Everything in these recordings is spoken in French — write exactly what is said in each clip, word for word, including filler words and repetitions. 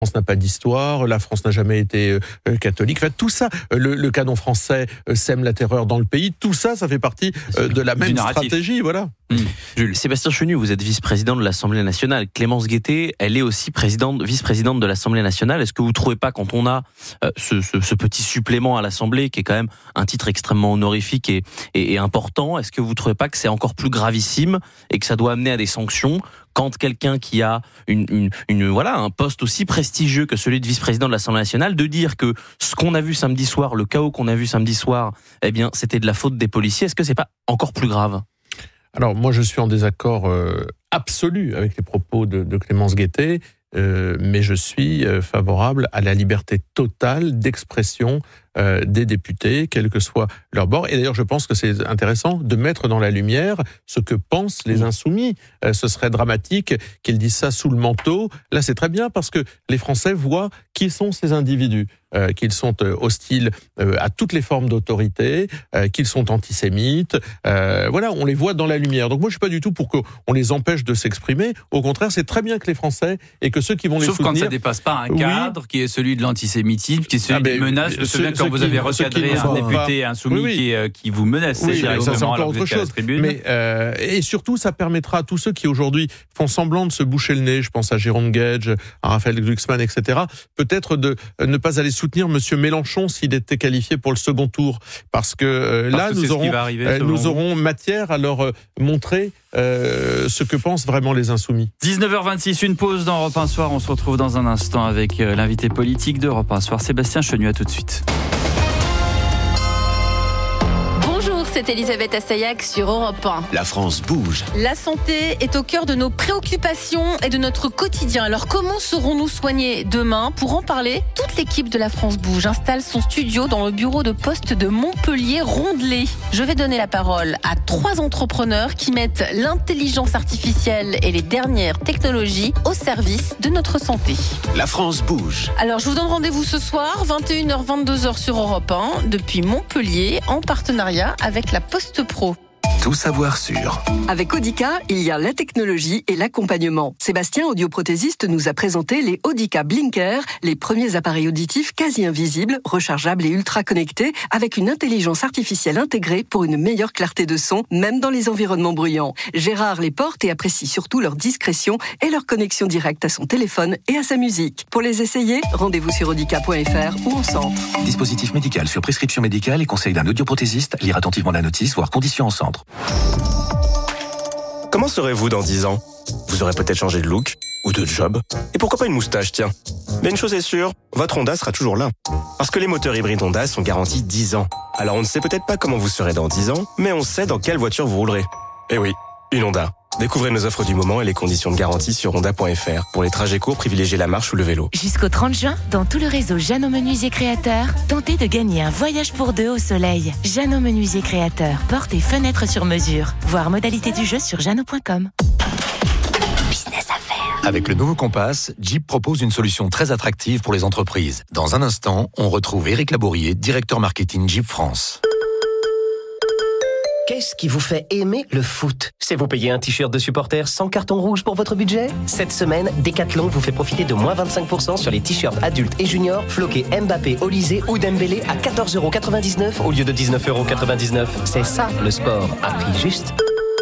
France n'a pas d'histoire, la France n'a jamais été euh, catholique. Enfin, tout ça, euh, le, le canon français euh, sème la terreur dans le pays. Tout ça, ça fait partie euh, de la même stratégie. Voilà. Mmh. Jules. Sébastien Chenu, vous êtes vice-président de l'Assemblée nationale. Clémence Guettet, elle est aussi présidente, vice-présidente de l'Assemblée nationale. Est-ce que vous ne trouvez pas, quand on a euh, ce, ce, ce petit supplément à l'Assemblée, qui est quand même un titre extrêmement honorifique et, et, et important, est-ce que vous ne trouvez pas que c'est encore plus gravissime et que ça doit amener à des sanctions quand quelqu'un qui a une, une, une, voilà, un poste aussi prestigieux que celui de vice-président de l'Assemblée nationale, de dire que ce qu'on a vu samedi soir, le chaos qu'on a vu samedi soir, eh bien, c'était de la faute des policiers, est-ce que c'est pas encore plus grave ? Alors, moi, je suis en désaccord euh, absolu avec les propos de, de Clémence Guettet, euh, mais je suis euh, favorable à la liberté totale d'expression euh, des députés, quel que soit leur bord. Et d'ailleurs, je pense que c'est intéressant de mettre dans la lumière ce que pensent les insoumis. Euh, ce serait dramatique qu'ils disent ça sous le manteau. Là, c'est très bien parce que les Français voient qui sont ces individus. Euh, qu'ils sont euh, hostiles euh, à toutes les formes d'autorité, euh, qu'ils sont antisémites. Euh, voilà, on les voit dans la lumière. Donc moi, je suis pas du tout pour qu'on les empêche de s'exprimer. Au contraire, c'est très bien que les Français et que ceux qui vont les Sauf soutenir... Sauf quand ça dépasse pas un cadre oui. qui est celui de l'antisémitisme, qui est celui ah des menaces. Je me souviens quand vous avez recadré un député insoumis oui, oui. Qui, euh, qui vous menace. Oui, c'est, ça, c'est encore autre chose. Mais, euh, et surtout, ça permettra à tous ceux qui aujourd'hui font semblant de se boucher le nez, je pense à Jérôme Gage, à Raphaël Glucksmann, et cetera, peut-être de euh, ne pas aller soutenir Monsieur Mélenchon s'il était qualifié pour le second tour, parce que euh, parce là que nous aurons arriver, euh, nous aurons matière à leur euh, montrer euh, ce que pensent vraiment les insoumis. dix-neuf heures vingt-six, une pause dans Europe un Soir. On se retrouve dans un instant avec euh, l'invité politique d'Europe un Soir, Sébastien Chenu. À tout de suite. C'est Elisabeth Assayag sur Europe un. La France bouge. La santé est au cœur de nos préoccupations et de notre quotidien. Alors comment serons-nous soignés demain ? Pour en parler, toute l'équipe de La France bouge installe son studio dans le bureau de poste de Montpellier-Rondelet. Je vais donner la parole à trois entrepreneurs qui mettent l'intelligence artificielle et les dernières technologies au service de notre santé. La France bouge. Alors je vous donne rendez-vous ce soir, vingt et une heures, vingt-deux heures sur Europe un, depuis Montpellier, en partenariat avec la Poste Pro. Tout savoir sur. Avec Audica, il y a la technologie et l'accompagnement. Sébastien, audioprothésiste, nous a présenté les Audica Blinker, les premiers appareils auditifs quasi invisibles, rechargeables et ultra connectés, avec une intelligence artificielle intégrée pour une meilleure clarté de son, même dans les environnements bruyants. Gérard les porte et apprécie surtout leur discrétion et leur connexion directe à son téléphone et à sa musique. Pour les essayer, rendez-vous sur audica point f r ou en centre. Dispositif médical sur prescription médicale et conseil d'un audioprothésiste. Lire attentivement la notice, voire conditions en centre. Comment serez-vous dans dix ans ? Vous aurez peut-être changé de look ou de job. Et pourquoi pas une moustache, tiens ? Mais une chose est sûre, votre Honda sera toujours là. Parce que les moteurs hybrides Honda sont garantis dix ans. Alors on ne sait peut-être pas comment vous serez dans dix ans, mais on sait dans quelle voiture vous roulerez. Eh oui, une Honda. Découvrez nos offres du moment et les conditions de garantie sur honda point f r. Pour les trajets courts, privilégiez la marche ou le vélo. Jusqu'au trente juin, dans tout le réseau Jeannot Menuisier Créateur, tentez de gagner un voyage pour deux au soleil. Jeannot Menuisier Créateur, portes et fenêtres sur mesure. Voir modalité du jeu sur jeannot point com. Business à faire. Avec le nouveau Compass, Jeep propose une solution très attractive pour les entreprises. Dans un instant, on retrouve Éric Labourier, directeur marketing Jeep France. Qu'est-ce qui vous fait aimer le foot ? C'est vous payer un t-shirt de supporter sans carton rouge pour votre budget ? Cette semaine, Decathlon vous fait profiter de moins vingt-cinq pour cent sur les t-shirts adultes et juniors floqués Mbappé, Olysée ou Dembélé à quatorze euros quatre-vingt-dix-neuf au lieu de dix-neuf euros quatre-vingt-dix-neuf. C'est ça le sport, à prix juste.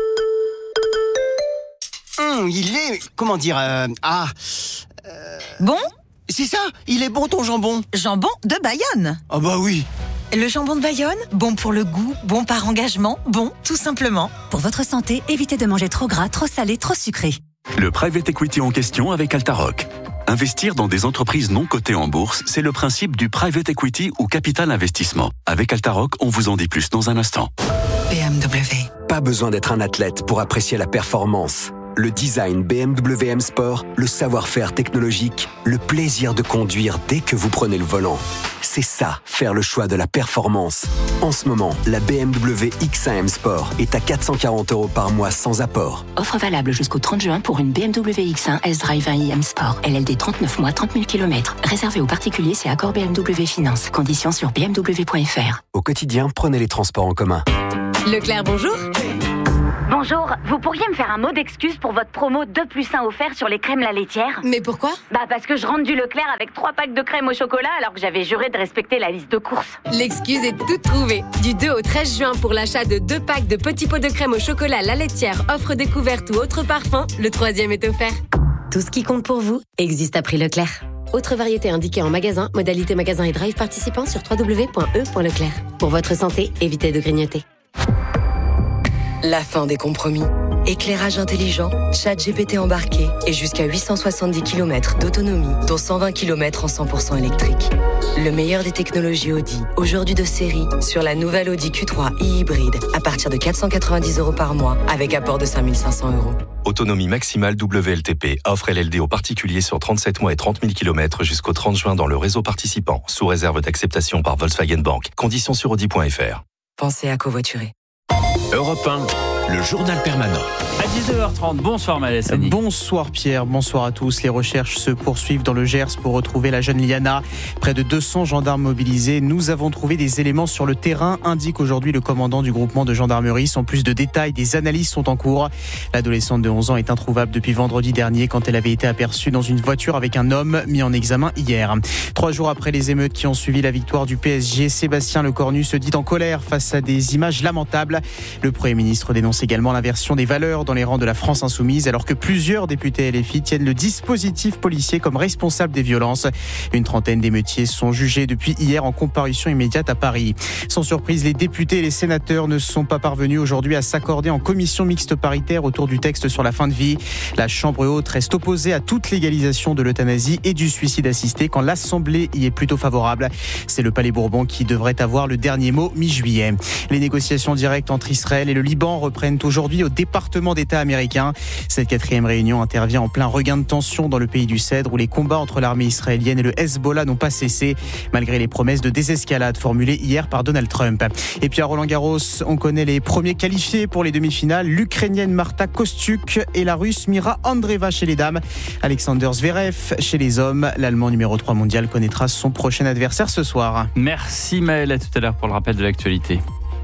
Mmh, il est... comment dire... Euh, ah... Euh, bon ? C'est ça, il est bon ton jambon. Jambon de Bayonne. Ah bah oui. Le jambon de Bayonne, bon pour le goût, bon par engagement, bon tout simplement. Pour votre santé, évitez de manger trop gras, trop salé, trop sucré. Le private equity en question avec Altaroc. Investir dans des entreprises non cotées en bourse, c'est le principe du private equity ou capital investissement. Avec Altaroc, on vous en dit plus dans un instant. B M W. Pas besoin d'être un athlète pour apprécier la performance. Le design B M W M Sport, le savoir-faire technologique, le plaisir de conduire dès que vous prenez le volant. C'est ça, faire le choix de la performance. En ce moment, la B M W X un M Sport est à quatre cent quarante euros par mois sans apport. Offre valable jusqu'au trente juin pour une B M W X un S-Drive un i M Sport. L L D trente-neuf mois, trente mille kilomètres. Réservé aux particuliers, c'est accord B M W Finance. Conditions sur b m w point f r. Au quotidien, prenez les transports en commun. Leclerc, bonjour. Bonjour, vous pourriez me faire un mot d'excuse pour votre promo deux plus un offert sur les crèmes la laitière ? Mais pourquoi ? Bah parce que je rentre du Leclerc avec trois packs de crème au chocolat alors que j'avais juré de respecter la liste de courses. L'excuse est toute trouvée. Du deux au treize juin, pour l'achat de deux packs de petits pots de crème au chocolat la laitière, offre découverte ou autre parfum, le troisième est offert. Tout ce qui compte pour vous existe à prix Leclerc. Autre variété indiquée en magasin, modalité magasin et drive participant sur w w w point e point leclerc. Pour votre santé, évitez de grignoter. La fin des compromis. Éclairage intelligent, chat G P T embarqué et jusqu'à huit cent soixante-dix kilomètres d'autonomie, dont cent vingt kilomètres en cent pour cent électrique. Le meilleur des technologies Audi, aujourd'hui de série, sur la nouvelle Audi Q trois e-hybride, à partir de quatre cent quatre-vingt-dix euros par mois, avec apport de cinq mille cinq cents euros. Autonomie maximale W L T P. Offre L L D aux particuliers sur trente-sept mois et trente mille kilomètres jusqu'au trente juin dans le réseau participant, sous réserve d'acceptation par Volkswagen Bank. Conditions sur audi point f r. Pensez à covoiturer. Europe un, le journal permanent. À dix-neuf heures trente, bonsoir Malès Annie. Bonsoir Pierre, bonsoir à tous. Les recherches se poursuivent dans le Gers pour retrouver la jeune Liana. Près de deux cents gendarmes mobilisés. Nous avons trouvé des éléments sur le terrain, indique aujourd'hui le commandant du groupement de gendarmerie. Sans plus de détails, des analyses sont en cours. L'adolescente de onze ans est introuvable depuis vendredi dernier quand elle avait été aperçue dans une voiture avec un homme mis en examen hier. Trois jours après les émeutes qui ont suivi la victoire du P S G, Sébastien Lecornu se dit en colère face à des images lamentables. Le Premier ministre dénonce également l'inversion des valeurs dans les rangs de la France insoumise, alors que plusieurs députés L F I tiennent le dispositif policier comme responsable des violences. Une trentaine d'émeutiers sont jugés depuis hier en comparution immédiate à Paris. Sans surprise, les députés et les sénateurs ne sont pas parvenus aujourd'hui à s'accorder en commission mixte paritaire autour du texte sur la fin de vie. La Chambre haute reste opposée à toute légalisation de l'euthanasie et du suicide assisté quand l'Assemblée y est plutôt favorable. C'est le Palais Bourbon qui devrait avoir le dernier mot mi-juillet. Les négociations directes entre Israël et le Liban reprennent aujourd'hui au département d'État américain. Cette quatrième réunion intervient en plein regain de tension dans le pays du Cèdre où les combats entre l'armée israélienne et le Hezbollah n'ont pas cessé malgré les promesses de désescalade formulées hier par Donald Trump. Et puis à Roland-Garros, on connaît les premiers qualifiés pour les demi-finales. L'Ukrainienne Marta Kostyuk et la Russe Mira Andreeva chez les dames. Alexander Zverev chez les hommes. L'Allemand numéro trois mondial connaîtra son prochain adversaire ce soir. Merci Maël, à tout à l'heure pour le rappel de l'actualité.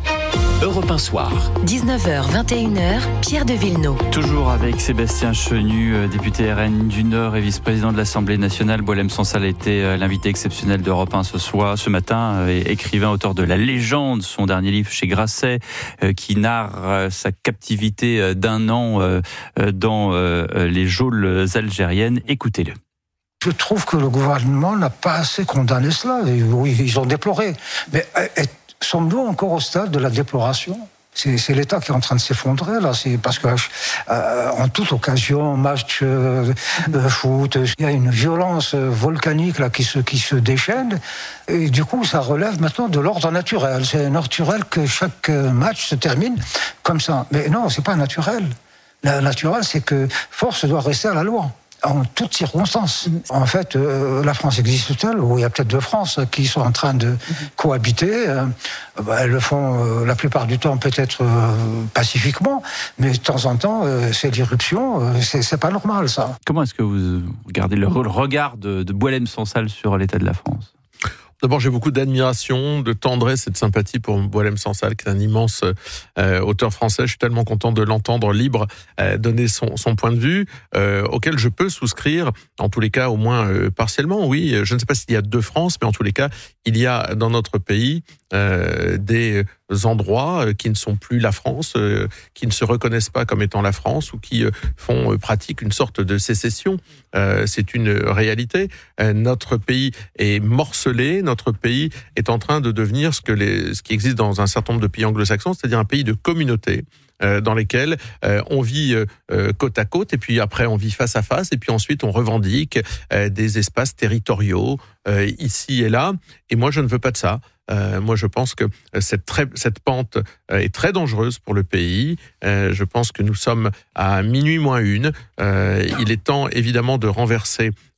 Europe un soir. dix-neuf heures, vingt et une heures, Pierre de Villeneuve. Toujours avec Sébastien Chenu, député R N du Nord et vice-président de l'Assemblée nationale. Boualem Sansal était l'invité exceptionnel d'Europe un ce soir, ce matin. Écrivain, auteur de La Légende, son dernier livre chez Grasset, qui narre sa captivité d'un an dans les geôles algériennes. Écoutez-le. Je trouve que le gouvernement n'a pas assez condamné cela. Oui, ils ont déploré. Mais sommes-nous encore au stade de la déploration ? C'est, c'est l'État qui est en train de s'effondrer, là. C'est parce que, euh, en toute occasion, match euh, de foot, il y a une violence volcanique, là, qui se, qui se déchaîne. Et du coup, ça relève maintenant de l'ordre naturel. C'est naturel que chaque match se termine comme ça. Mais non, c'est pas naturel. Le naturel, c'est que force doit rester à la loi. En toutes circonstances. En fait, euh, la France existe-t-elle ? Ou il y a peut-être deux France qui sont en train de cohabiter. Euh, bah, elles le font euh, la plupart du temps peut-être euh, pacifiquement, mais de temps en temps, euh, c'est l'irruption. Euh, c'est, c'est pas normal, ça. Comment est-ce que vous regardez le, le regard de, de Boualem Sansal sur l'état de la France ? D'abord, j'ai beaucoup d'admiration, de tendresse et de sympathie pour Boualem Sansal, qui est un immense euh, auteur français. Je suis tellement content de l'entendre libre euh, donner son, son point de vue, euh, auquel je peux souscrire, en tous les cas, au moins euh, partiellement. Oui, je ne sais pas s'il y a deux France, mais en tous les cas, il y a dans notre pays euh, des endroits qui ne sont plus la France, euh, qui ne se reconnaissent pas comme étant la France ou qui euh, font euh, pratiquent une sorte de sécession. Euh, c'est une réalité. Euh, notre pays est morcelé. Notre pays est en train de devenir ce que les, ce qui existe dans un certain nombre de pays anglo-saxons, c'est-à-dire un pays de communautés. Euh, dans lesquels euh, on vit euh, côte à côte et puis après on vit face à face et puis ensuite on revendique euh, des espaces territoriaux euh, ici et là. Et moi je ne veux pas de ça. Euh, moi, je pense que cette, très, cette pente est très dangereuse pour le pays. Euh, je pense que nous sommes à minuit moins une. Euh, il est temps, évidemment, de renverser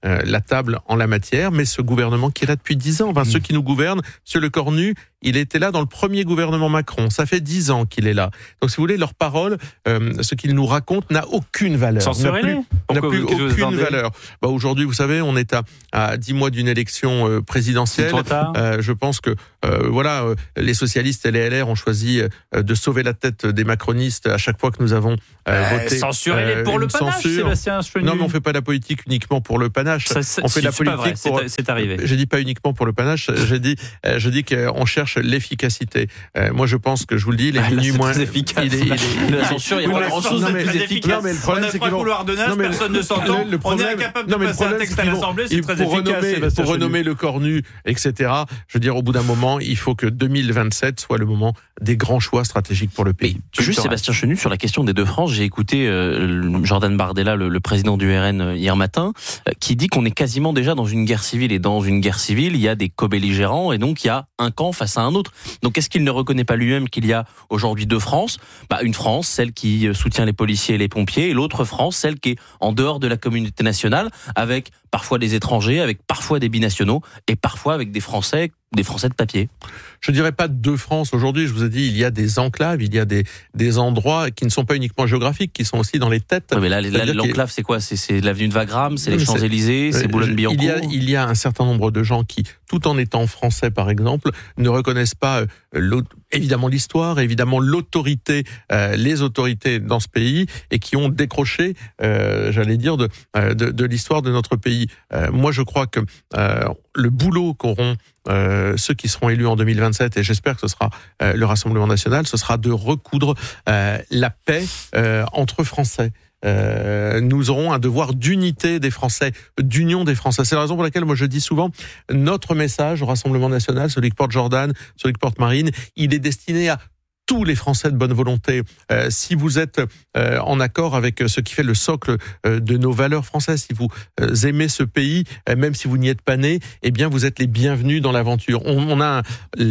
euh, la table en la matière, mais ce gouvernement qui est là depuis dix ans, enfin, mmh. ceux qui nous gouvernent, M. Lecornu, il était là dans le premier gouvernement Macron. Ça fait dix ans qu'il est là. Donc, si vous voulez, leur parole, euh, ce qu'ils nous racontent n'a aucune valeur. Censurez-les. N'a plus, n'a plus aucune valeur. Bah, aujourd'hui, vous savez, on est à, à dix mois d'une élection euh, présidentielle. C'est trop tard. Euh, je pense que euh, voilà, euh, les socialistes et les L R ont choisi euh, de sauver la tête des macronistes à chaque fois que nous avons euh, euh, voté. Censurez-les pour le panache, censure. Sébastien Chenu. Non, mais on fait pas la politique uniquement pour le panache. Ça, ça, on fait si, la politique vrai, pour. C'est, c'est arrivé. J'ai dit pas uniquement pour le panache. J'ai dit, euh, je dis qu'on cherche l'efficacité. Euh, moi, je pense que je vous le dis, les ah, minutes moins efficaces. Il est, il est, la censure, il y a pas grand-chose de plus efficace. Non, mais le problème, c'est qu'on couloir de nage, personne ne s'entend. Le problème, on est incapable de non, mais passer un texte à l'Assemblée, c'est très pour efficace. Renommer, pour renommer le Cornu, et cetera. Je veux dire, au bout d'un moment, il faut que deux mille vingt-sept soit le moment des grands choix stratégiques pour le pays. Mais, juste Sébastien Chenu, sur la question des deux France, j'ai écouté euh, Jordan Bardella, le, le président du R N hier matin, euh, qui dit qu'on est quasiment déjà dans une guerre civile. Et dans une guerre civile, il y a des co-belligérants et donc il y a un camp face à un autre. Donc est-ce qu'il ne reconnaît pas lui-même qu'il y a aujourd'hui deux France ? Bah, une France, celle qui soutient les policiers et les pompiers, et l'autre France, celle qui est en dehors de la communauté nationale, avec parfois des étrangers, avec parfois des binationaux, et parfois avec des Français, des Français de papier. Je dirais pas deux France aujourd'hui, je vous ai dit, il y a des enclaves, il y a des, des endroits qui ne sont pas uniquement géographiques, qui sont aussi dans les têtes. Ouais, mais là, là l'enclave, c'est quoi ? C'est, c'est l'avenue de Wagram, c'est les Champs-Élysées, c'est, c'est Boulogne-Billancourt. Il y, a, il y a un certain nombre de gens qui, tout en étant français par exemple, ne reconnaissent pas euh, évidemment l'histoire, évidemment l'autorité, euh, les autorités dans ce pays, et qui ont décroché, euh, j'allais dire, de, euh, de, de l'histoire de notre pays. Euh, moi, je crois que euh, le boulot qu'auront Euh, ceux qui seront élus en deux mille vingt-sept, et j'espère que ce sera euh, le Rassemblement national, ce sera de recoudre euh, la paix euh, entre Français. Euh, nous aurons un devoir d'unité des Français, d'union des Français. C'est la raison pour laquelle moi je dis souvent, notre message au Rassemblement national, celui que porte Jordan, celui que porte Marine, il est destiné à tous les Français de bonne volonté. Euh, si vous êtes euh, en accord avec ce qui fait le socle euh, de nos valeurs françaises, si vous euh, aimez ce pays, euh, même si vous n'y êtes pas né, eh bien vous êtes les bienvenus dans l'aventure. On, on a un,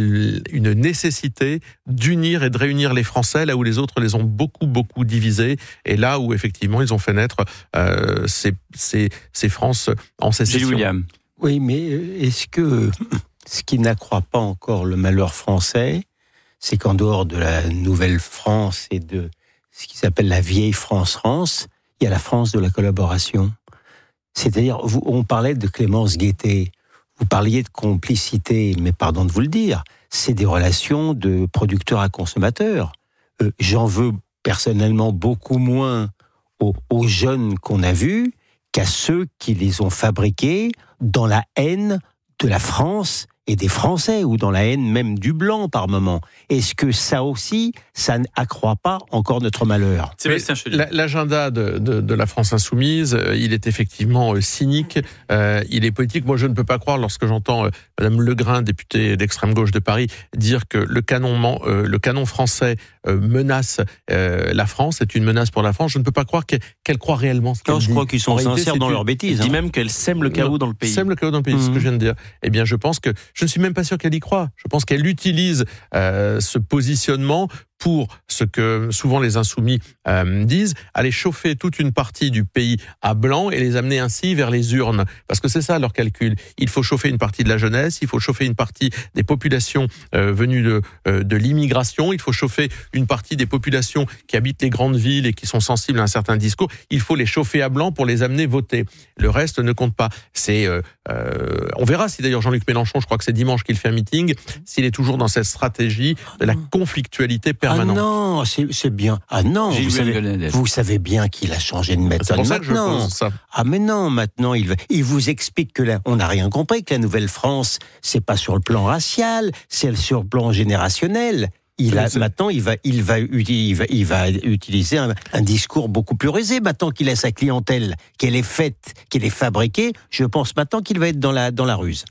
une nécessité d'unir et de réunir les Français là où les autres les ont beaucoup beaucoup divisés, et là où effectivement ils ont fait naître euh, ces, ces, ces France en sécession. Gilles William. Oui, mais est-ce que ce qui n'accroît pas encore le malheur français, c'est qu'en dehors de la nouvelle France et de ce qui s'appelle la vieille France-France, il y a la France de la collaboration. C'est-à-dire, vous, on parlait de Clémence Guettet, vous parliez de complicité, mais pardon de vous le dire, c'est des relations de producteurs à consommateurs. Euh, j'en veux personnellement beaucoup moins aux, aux jeunes qu'on a vus qu'à ceux qui les ont fabriqués dans la haine de la France et des Français, ou dans la haine même du blanc par moment. Est-ce que ça aussi, ça n'accroît pas encore notre malheur ? L'agenda de, de, de la France insoumise, euh, il est effectivement euh, cynique, euh, il est politique. Moi, je ne peux pas croire, lorsque j'entends euh, Madame Legrain, députée d'extrême gauche de Paris, dire que le canon, euh, le canon français euh, menace euh, la France, est une menace pour la France. Je ne peux pas croire qu'elle, qu'elle croit réellement ce qu'elle non, dit. Je crois qu'ils sont en sincères réalité, dans une... leurs bêtises. Elle dit hein. même qu'elle sème le chaos non, dans le pays. Sème le chaos dans le pays, mmh. c'est ce que je viens de dire. Eh bien, je pense que je ne suis même pas sûr qu'elle y croit. Je pense qu'elle utilise euh, ce positionnement pour ce que souvent les insoumis euh, disent, aller chauffer toute une partie du pays à blanc et les amener ainsi vers les urnes. Parce que c'est ça leur calcul. Il faut chauffer une partie de la jeunesse, il faut chauffer une partie des populations euh, venues de, euh, de l'immigration, il faut chauffer une partie des populations qui habitent les grandes villes et qui sont sensibles à un certain discours. Il faut les chauffer à blanc pour les amener voter. Le reste ne compte pas. C'est, euh, euh, on verra si d'ailleurs Jean-Luc Mélenchon, je crois que c'est dimanche qu'il fait un meeting, s'il est toujours dans cette stratégie de la conflictualité permanente. Ah non, c'est, c'est bien. Ah non, vous savez, vous savez bien qu'il a changé de méthode. C'est pour ça que je maintenant. pose ça. Ah mais non, maintenant il, il vous explique que là, on n'a rien compris, que la nouvelle France, c'est pas sur le plan racial, c'est sur le plan générationnel. Il a, maintenant, il va, il va, il va, il va utiliser un, un discours beaucoup plus rusé. Maintenant qu'il a sa clientèle, qu'elle est faite, qu'elle est fabriquée, je pense maintenant qu'il va être dans la, dans la ruse.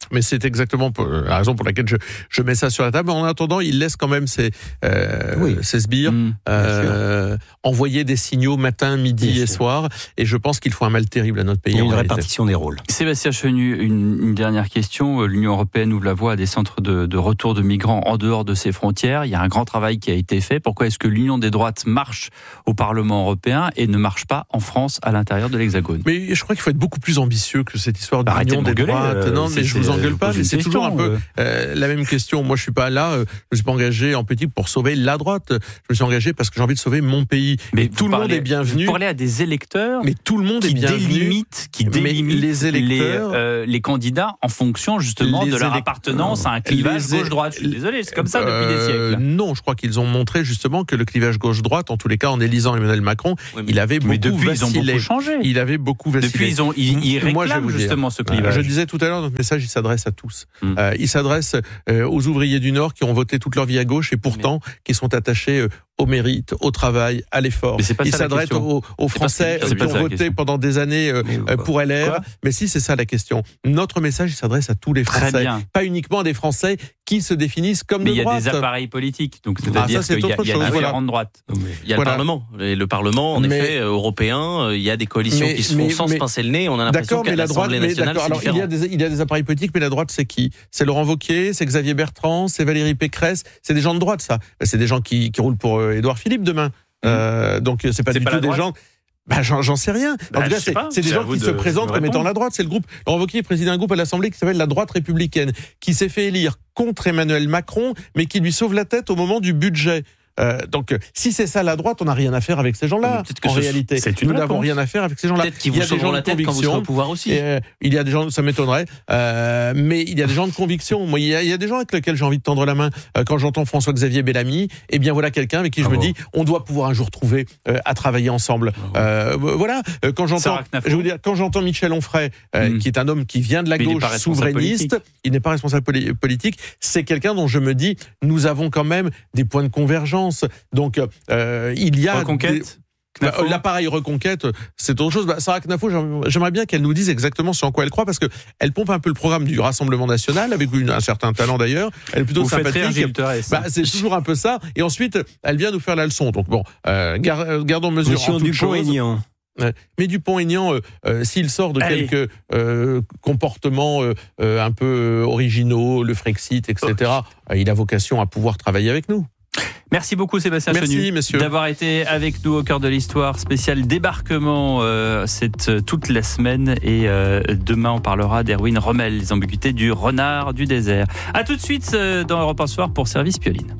Mais c'est exactement pour, la raison pour laquelle je, je mets ça sur la table. En attendant, il laisse quand même ses, euh, oui. ses sbires mmh, euh, envoyer des signaux matin, midi bien et sûr. soir. Et je pense qu'il faut un mal terrible à notre pays. Il y a une répartition des rôles. Sébastien Chenu, une, une dernière question. L'Union européenne ouvre la voie à des centres de, de retour de migrants en dehors de ses frontières. Il y a un grand travail qui a été fait. Pourquoi est-ce que l'Union des droites marche au Parlement européen et ne marche pas en France à l'intérieur de l'Hexagone? Mais je crois qu'il faut être beaucoup plus ambitieux que cette histoire de l'Union des droites. Euh, non, mais je vous engueule pas, mais c'est toujours un peu euh... euh, la même question. Moi, je suis pas là, euh, je me suis pas engagé en politique pour sauver la droite. Je me suis engagé parce que j'ai envie de sauver mon pays. Mais tout le parlez, monde est bienvenu. Vous parlez à des électeurs mais tout le monde qui est bienvenu. Délimitent, qui délimitent les électeurs, les, euh, les candidats en fonction justement de leur élect... appartenance à un clivage les... gauche-droite. Je suis désolé, c'est comme ça depuis euh, des siècles. Non, je crois qu'ils ont montré justement que le clivage gauche-droite, en tous les cas, en élisant Emmanuel Macron, oui, mais, il avait beaucoup mais depuis, vacillé. Ils ont beaucoup changé. Il avait beaucoup vacillé. Depuis, ils ont, ils, ils réclament Moi, je justement dire, ce clivage. Je disais tout à l'heure, notre message, il s'adresse à tous. Hum. Euh, il s'adresse euh, aux ouvriers du Nord qui ont voté toute leur vie à gauche et pourtant mais... qui sont attachés euh, au mérite, au travail, à l'effort. Il s'adresse aux, aux Français qui ont voté pendant des années euh, mais, pour L R. Quoi mais si, c'est ça la question. Notre message, il s'adresse à tous les Français. Pas uniquement à des Français qui se définissent comme mais de droite. Mais il y a des appareils politiques. Donc, c'est-à-dire ah, qu'il y a, y a différentes voilà. droites. Il y a voilà. le Parlement. Et le Parlement, en mais, effet, européen, il y a des coalitions mais, qui se font mais, sans mais, se pincer le nez. On a l'impression qu'à l'Assemblée nationale, c'est alors, différent. Il y, a des, il y a des appareils politiques, mais la droite, c'est qui? C'est Laurent Wauquiez, c'est Xavier Bertrand, c'est Valérie Pécresse. C'est des gens de droite, ça. C'est des gens qui, qui roulent pour euh, Édouard Philippe demain. Mmh. Euh, donc c'est pas c'est du pas tout des gens. Bah, j'en, j'en sais rien. Bah, en tout cas, c'est, c'est des gens qui de, se présentent comme étant la droite. C'est le groupe. Laurent Wauquiez préside un groupe à l'Assemblée qui s'appelle la droite républicaine, qui s'est fait élire contre Emmanuel Macron, mais qui lui sauve la tête au moment du budget. Euh, donc, si c'est ça la droite, on n'a rien à faire avec ces gens-là. En réalité, c'est nous n'avons rien à faire avec ces gens-là. Peut-être qu'ils vous sauveront la tête quand vous serez au pouvoir aussi. Et, euh, il y a des gens, ça m'étonnerait, euh, mais il y a des gens de conviction. Moi, il y a, il y a des gens avec lesquels j'ai envie de tendre la main. Euh, quand j'entends François-Xavier Bellamy, eh bien voilà quelqu'un avec qui je ah me bon. dis, on doit pouvoir un jour trouver euh, à travailler ensemble. Ah euh, voilà. Euh, quand j'entends, je veux dire, quand j'entends Michel Onfray, euh, mmh. qui est un homme qui vient de la mais gauche il souverainiste, politique. il n'est pas responsable poli- politique. C'est quelqu'un dont je me dis, nous avons quand même des points de convergence. Donc Euh, il y a Reconquête des... L'appareil Reconquête, c'est autre chose. Bah, Sarah Knafo, j'aimerais bien qu'elle nous dise exactement sur quoi elle croit, parce qu'elle pompe un peu le programme du Rassemblement National, avec une, un certain talent d'ailleurs. Elle est plutôt Vous sympathique. Bah, c'est toujours un peu ça. Et ensuite, elle vient nous faire la leçon. Donc bon, euh, gardons mesure Monsieur en toute chose. Dupont-Aignan. Mais Dupont-Aignan, euh, euh, s'il sort de Allez. quelques euh, comportements euh, euh, un peu originaux, le Frexit, et cetera, oh. euh, il a vocation à pouvoir travailler avec nous. Merci beaucoup Sébastien Merci, Chenu d'avoir été avec nous au cœur de l'histoire. Spécial débarquement euh, c'est euh, toute la semaine et euh, demain on parlera d'Erwin Rommel, les ambiguïtés du renard du désert. A tout de suite euh, dans Europe un Soir pour Service Pioline.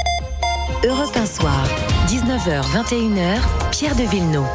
Europe un Soir, dix-neuf heures vingt et une heures, Pierre de Villeneuve.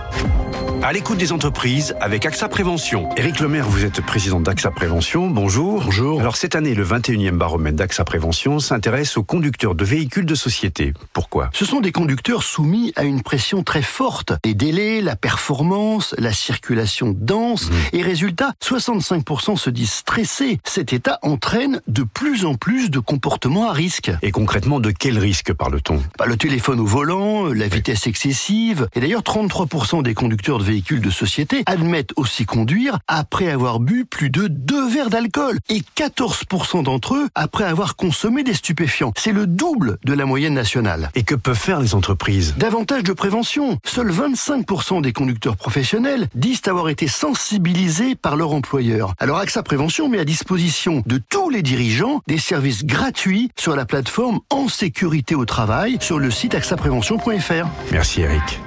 À l'écoute des entreprises avec AXA Prévention. Éric Lemaire, vous êtes président d'AXA Prévention. Bonjour. Bonjour. Alors cette année, le vingt et unième baromètre d'AXA Prévention s'intéresse aux conducteurs de véhicules de société. Pourquoi ? Ce sont des conducteurs soumis à une pression très forte. Les délais, la performance, la circulation dense. Mmh. Et résultat, soixante-cinq pour cent se disent stressés. Cet état entraîne de plus en plus de comportements à risque. Et concrètement, de quel risque parle-t-on ? Bah, le téléphone au volant, la vitesse excessive. Et d'ailleurs, trente-trois pour cent des conducteurs de véhicules de société admettent aussi conduire après avoir bu plus de deux verres d'alcool et quatorze pour cent d'entre eux après avoir consommé des stupéfiants. C'est le double de la moyenne nationale. Et que peuvent faire les entreprises ? Davantage de prévention. Seuls vingt-cinq pour cent des conducteurs professionnels disent avoir été sensibilisés par leur employeur. Alors AXA Prévention met à disposition de tous les dirigeants des services gratuits sur la plateforme En Sécurité au Travail sur le site axa prévention point f r. Merci Eric.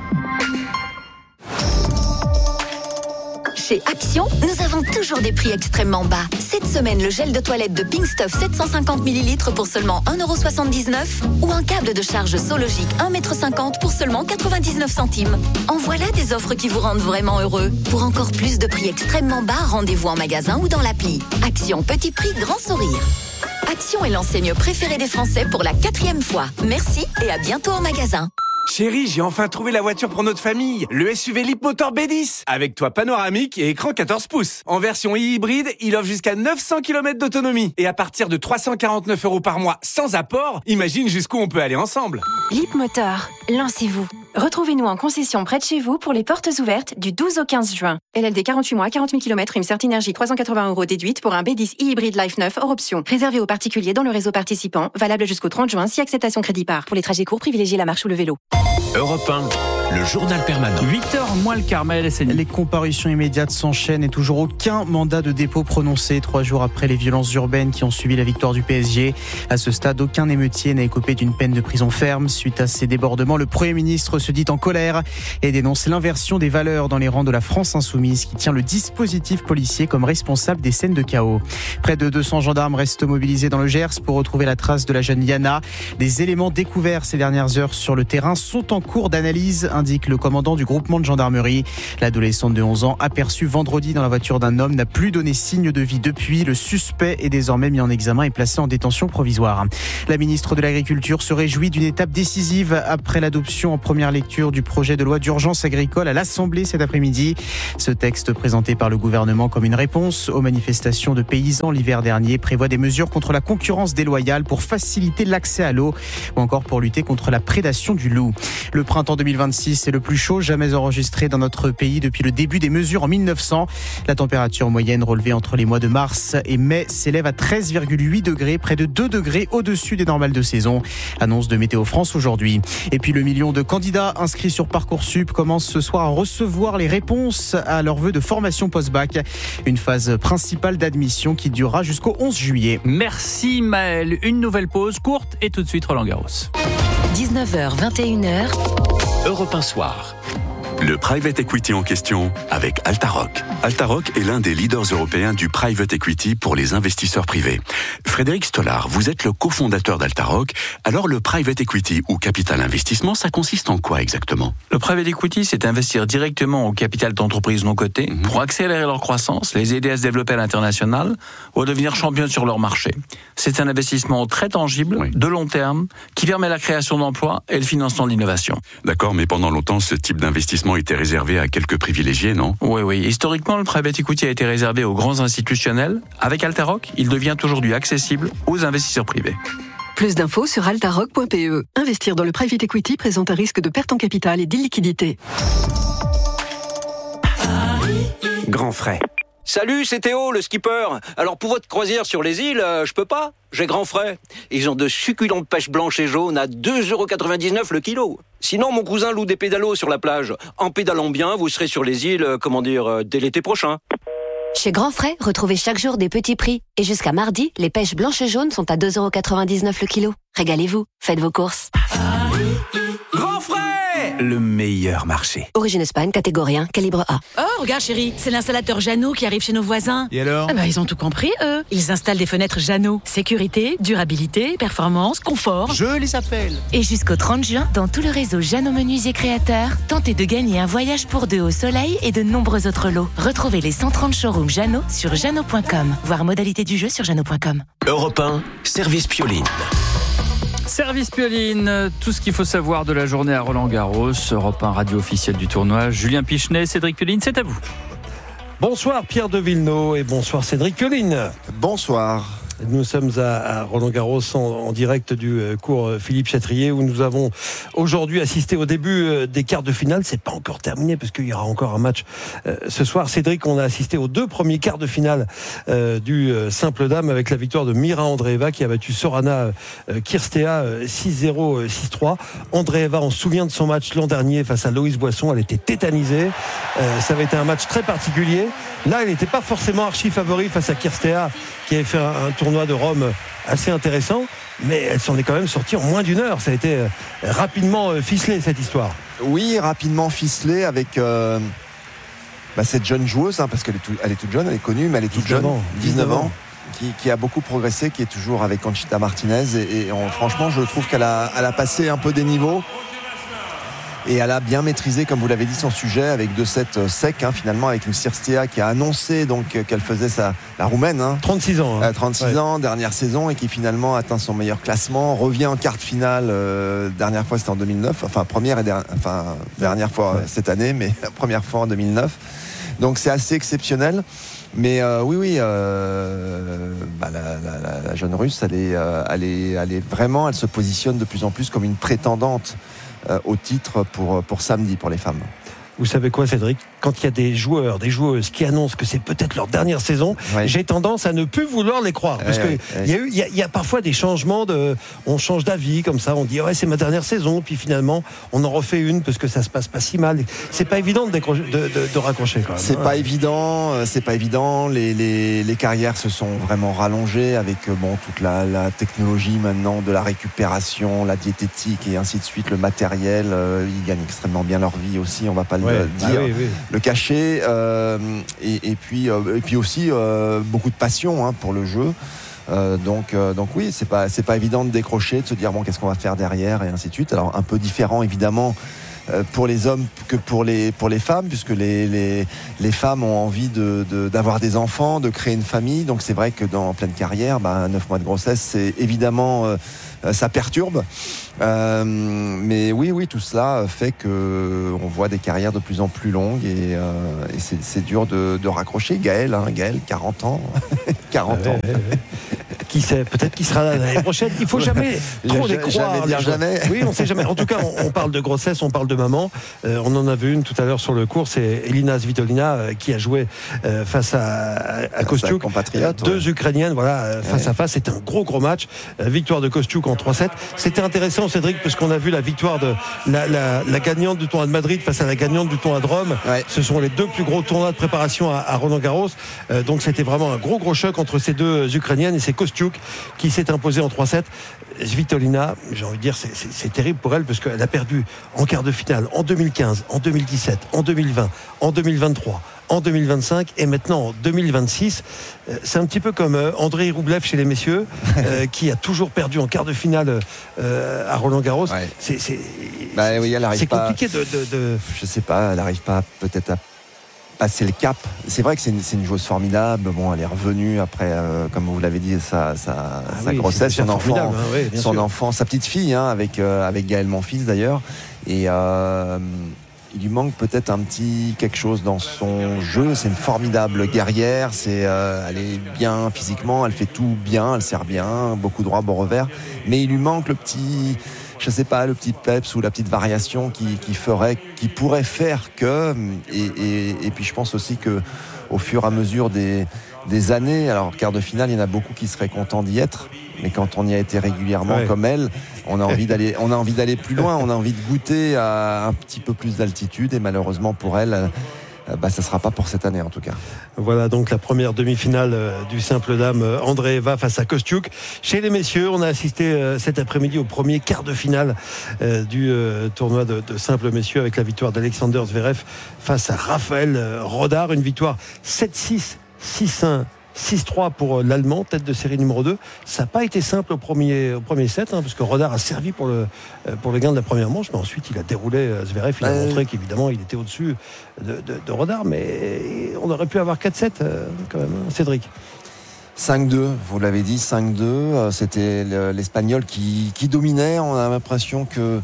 Chez Action, nous avons toujours des prix extrêmement bas. Cette semaine, le gel de toilette de Pink Stuff sept cent cinquante millilitres pour seulement un euro soixante-dix-neuf ou un câble de charge Sologic un mètre cinquante pour seulement quatre-vingt-dix-neuf centimes. En voilà des offres qui vous rendent vraiment heureux. Pour encore plus de prix extrêmement bas, rendez-vous en magasin ou dans l'appli. Action, petit prix, grand sourire. Action est l'enseigne préférée des Français pour la quatrième fois. Merci et à bientôt en magasin. Chérie, j'ai enfin trouvé la voiture pour notre famille. Le S U V Leapmotor B dix. Avec toit panoramique et écran quatorze pouces. En version hybride, il offre jusqu'à neuf cents kilomètres d'autonomie. Et à partir de trois cent quarante-neuf euros par mois sans apport, imagine jusqu'où on peut aller ensemble. Leapmotor, lancez-vous. Retrouvez-nous en concession près de chez vous pour les portes ouvertes du douze au quinze juin. L L D quarante-huit mois, quarante mille kilomètres, une Certi Énergie trois cent quatre-vingts euros déduite pour un B dix e-hybride Life neuf hors option. Réservé aux particuliers dans le réseau participant, valable jusqu'au trente juin si acceptation crédit par. Pour les trajets courts, privilégiez la marche ou le vélo. Europe un, le journal permanent. huit heures moins le Carmel. Les comparutions immédiates s'enchaînent et toujours aucun mandat de dépôt prononcé trois jours après les violences urbaines qui ont suivi la victoire du P S G. À ce stade, aucun émeutier n'a écopé d'une peine de prison ferme. Suite à ces débordements, le Premier ministre se dit en colère et dénonce l'inversion des valeurs dans les rangs de la France insoumise qui tient le dispositif policier comme responsable des scènes de chaos. Près de deux cents gendarmes restent mobilisés dans le Gers pour retrouver la trace de la jeune Liana. Des éléments découverts ces dernières heures sur le terrain sont en cours d'analyse, indique le commandant du groupement de gendarmerie. L'adolescente de onze ans, aperçue vendredi dans la voiture d'un homme, n'a plus donné signe de vie depuis. Le suspect est désormais mis en examen et placé en détention provisoire. La ministre de l'Agriculture se réjouit d'une étape décisive après l'adoption en première lecture du projet de loi d'urgence agricole à l'Assemblée cet après-midi. Ce texte présenté par le gouvernement comme une réponse aux manifestations de paysans l'hiver dernier prévoit des mesures contre la concurrence déloyale pour faciliter l'accès à l'eau ou encore pour lutter contre la prédation du loup. Le printemps deux mille vingt-six est le plus chaud jamais enregistré dans notre pays depuis le début des mesures en mille neuf cents. La température moyenne relevée entre les mois de mars et mai s'élève à treize virgule huit degrés, près de deux degrés au-dessus des normales de saison. Annonce de Météo France aujourd'hui. Et puis le million de candidats inscrits sur Parcoursup commence ce soir à recevoir les réponses à leurs vœux de formation post-bac. Une phase principale d'admission qui durera jusqu'au onze juillet. Merci Maël. Une nouvelle pause courte et tout de suite Roland Garros. dix-neuf heures vingt et une heures. Europe un soir. Le private equity en question avec Altaroc. Altaroc est l'un des leaders européens du private equity pour les investisseurs privés. Frédéric Stollard, vous êtes le cofondateur d'Altaroc. Alors le private equity ou capital investissement, ça consiste en quoi exactement ? Le private equity, c'est investir directement au capital d'entreprises non cotées mmh. pour accélérer leur croissance, les aider à se développer à l'international ou à devenir champion sur leur marché. C'est un investissement très tangible, oui. de long terme, qui permet la création d'emplois et le financement de l'innovation. D'accord, mais pendant longtemps, ce type d'investissement était réservé à quelques privilégiés, non ? Oui, oui. Historiquement, le private equity a été réservé aux grands institutionnels. Avec Altaroc, il devient aujourd'hui accessible aux investisseurs privés. Plus d'infos sur altaroc point p e. Investir dans le private equity présente un risque de perte en capital et d'illiquidité. Grand frais. Salut, c'est Théo, le skipper. Alors pour votre croisière sur les îles, euh, je peux pas. J'ai grand frais. Ils ont de succulentes pêches blanches et jaunes à deux euros quatre-vingt-dix-neuf le kilo. Sinon, mon cousin loue des pédalos sur la plage. En pédalant bien, vous serez sur les îles, euh, comment dire, euh, dès l'été prochain. Chez Grand Frais, retrouvez chaque jour des petits prix. Et jusqu'à mardi, les pêches blanches et jaunes sont à deux euros quatre-vingt-dix-neuf le kilo. Régalez-vous, faites vos courses. Grand Frais, le meilleur marché. Origine Espagne, catégorie un, calibre A. Oh, regarde chérie, c'est l'installateur Jeannot qui arrive chez nos voisins. Et alors ? Ah bah, ils ont tout compris, eux. Ils installent des fenêtres Jeannot. Sécurité, durabilité, performance, confort. Je les appelle. Et jusqu'au trente juin, dans tout le réseau Jeannot Menuisier Créateurs, tentez de gagner un voyage pour deux au soleil et de nombreux autres lots. Retrouvez les cent trente showrooms Jeannot sur jeannot point com. Voir modalité du jeu sur jeannot point com. Europe un, service Pioline. Service Pioline, tout ce qu'il faut savoir de la journée à Roland-Garros, Europe un, radio officielle du tournoi. Julien Pichenet, Cédric Pioline, c'est à vous. Bonsoir Pierre de Villeneuve et bonsoir Cédric Pioline. Bonsoir. Nous sommes à Roland-Garros en, en direct du cours Philippe Chatrier où nous avons aujourd'hui assisté au début des quarts de finale. C'est pas encore terminé parce qu'il y aura encore un match euh, ce soir. Cédric, on a assisté aux deux premiers quarts de finale euh, du simple dame avec la victoire de Mira Andreeva qui a battu Sorana euh, Kirstea six zéro, six trois. Andreeva, on se souvient de son match l'an dernier face à Loïs Boisson. Elle était tétanisée. Euh, ça avait été un match très particulier. Là, elle n'était pas forcément archi favori face à Kirstea qui avait fait un, un tournoi de Rome assez intéressant, mais elle s'en est quand même sortie en moins d'une heure. Ça a été euh, rapidement euh, ficelé cette histoire. Oui, rapidement ficelé avec euh, bah, cette jeune joueuse, hein, parce qu'elle est, tout, elle est toute jeune, elle est connue, mais elle est toute jeune, ans, dix-neuf ans, qui, qui a beaucoup progressé, qui est toujours avec Conchita Martinez. Et, et on, franchement, je trouve qu'elle a, elle a passé un peu des niveaux. Et elle a bien maîtrisé, comme vous l'avez dit, son sujet avec deux sets secs, hein, finalement, avec une Kirstea qui a annoncé donc qu'elle faisait sa, la roumaine. Hein, trente-six ans. Hein. trente-six ouais. ans, dernière saison, et qui finalement atteint son meilleur classement, revient en quart de finale. Euh, dernière fois, c'était en deux mille neuf. Enfin, première et der- enfin, dernière fois ouais. cette année, mais première fois en deux mille neuf. Donc, c'est assez exceptionnel. Mais euh, oui, oui, euh, bah, la, la, la jeune Russe, elle est, euh, elle est, elle est vraiment, elle se positionne de plus en plus comme une prétendante euh, au titre pour, pour samedi pour les femmes. Vous savez quoi, Cédric ? Quand il y a des joueurs, des joueuses qui annoncent que c'est peut-être leur dernière saison, ouais. j'ai tendance à ne plus vouloir les croire. Parce ouais, qu'il ouais. y, a eu, y, a, y a parfois des changements, de, on change d'avis comme ça, on dit ouais, c'est ma dernière saison, puis finalement on en refait une parce que ça se passe pas si mal. C'est pas évident de, décrocher, de, de, de raccrocher quand même. C'est hein. pas évident, c'est pas évident. Les, les, les carrières se sont vraiment rallongées avec bon, toute la, la technologie maintenant de la récupération, la diététique et ainsi de suite, le matériel. Euh, ils gagnent extrêmement bien leur vie aussi, on va pas ouais. le dire. Ah oui, oui. Le cacher euh, et, et, puis, euh, et puis aussi euh, beaucoup de passion hein, pour le jeu. Euh, donc, euh, donc oui, c'est pas, c'est pas évident de décrocher, de se dire bon, qu'est-ce qu'on va faire derrière et ainsi de suite. Alors un peu différent évidemment euh, pour les hommes que pour les, pour les femmes, puisque les, les, les femmes ont envie de, de, d'avoir des enfants, de créer une famille. Donc c'est vrai que dans en pleine carrière, bah, neuf mois de grossesse, c'est évidemment euh, ça perturbe. Euh, mais oui, oui, tout cela fait que on voit des carrières de plus en plus longues et, euh, et c'est, c'est dur de, de raccrocher. Gaël, hein, Gaël, quarante ans, quarante ans. Ouais, ouais, ouais. Qui sait, peut-être qu'il sera là l'année prochaine. Il faut jamais trop les croire. Jamais dire jamais. Oui, on sait jamais. En tout cas, on, on parle de grossesse, on parle de maman. Euh, on en avait une tout à l'heure sur le cours. C'est Elina Svitolina euh, qui a joué euh, face à, à Kostiuk. Deux ouais. Ukrainiennes, voilà, euh, face ouais. à face. C'était un gros, gros match. Euh, victoire de Kostiuk en trois sept. C'était intéressant, Cédric, parce qu'on a vu la victoire de la, la, la gagnante du tournoi de Madrid face à la gagnante du tournoi de Rome. Ouais. Ce sont les deux plus gros tournois de préparation à, à Roland-Garros. Euh, donc c'était vraiment un gros, gros choc entre ces deux Ukrainiennes et c'est Kostiuk qui s'est imposé en trois sept. Svitolina, j'ai envie de dire, c'est, c'est, c'est terrible pour elle parce qu'elle a perdu en quart de finale en deux mille quinze, en deux mille dix-sept, en deux mille vingt, en deux mille vingt-trois, en deux mille vingt-cinq et maintenant en deux mille vingt-six. C'est un petit peu comme Andrei Roublev chez les messieurs euh, qui a toujours perdu en quart de finale euh, à Roland-Garros. Ouais. C'est, c'est, bah, oui, elle c'est pas, compliqué de, de, de... Je sais pas, elle n'arrive pas peut-être à passer le cap. C'est vrai que c'est une, c'est une joueuse formidable. Bon, elle est revenue après, euh, comme vous l'avez dit, sa, sa, ah sa oui, grossesse, son enfant, hein, oui, son sûr. enfant, sa petite fille, hein, avec euh, avec Gaël Monfils d'ailleurs. Et euh, il lui manque peut-être un petit quelque chose dans son jeu. C'est une formidable guerrière. C'est, euh, elle est bien physiquement, elle fait tout bien, elle sert bien, beaucoup droit, bon revers. Mais il lui manque le petit. Je sais pas, le petit peps ou la petite variation qui, qui ferait, qui pourrait faire que, et, et, et puis je pense aussi que au fur et à mesure des, des années, alors quart de finale, il y en a beaucoup qui seraient contents d'y être, mais quand on y a été régulièrement ouais. comme elle, on a envie d'aller, on a envie d'aller plus loin, on a envie de goûter à un petit peu plus d'altitude, et malheureusement pour elle, bah, ça ne sera pas pour cette année en tout cas. Voilà donc la première demi-finale euh, du simple dame euh, Andreeva face à Kostiuk. Chez les messieurs, on a assisté euh, cet après-midi au premier quart de finale euh, du euh, tournoi de, de simple messieurs avec la victoire d'Alexander Zverev face à Raphaël euh, Rodar. Une victoire sept six, six un. six trois pour l'Allemand, tête de série numéro deux. Ça n'a pas été simple au premier, au premier set, hein, parce que Rodar a servi pour le, pour le gain de la première manche, mais ensuite il a déroulé Zverev, il a euh... montré qu'évidemment il était au-dessus de, de, de Rodar, mais on aurait pu avoir quatre sept euh, quand même, hein, Cédric. cinq deux, vous l'avez dit, cinq deux, c'était l'Espagnol qui, qui dominait. On a l'impression que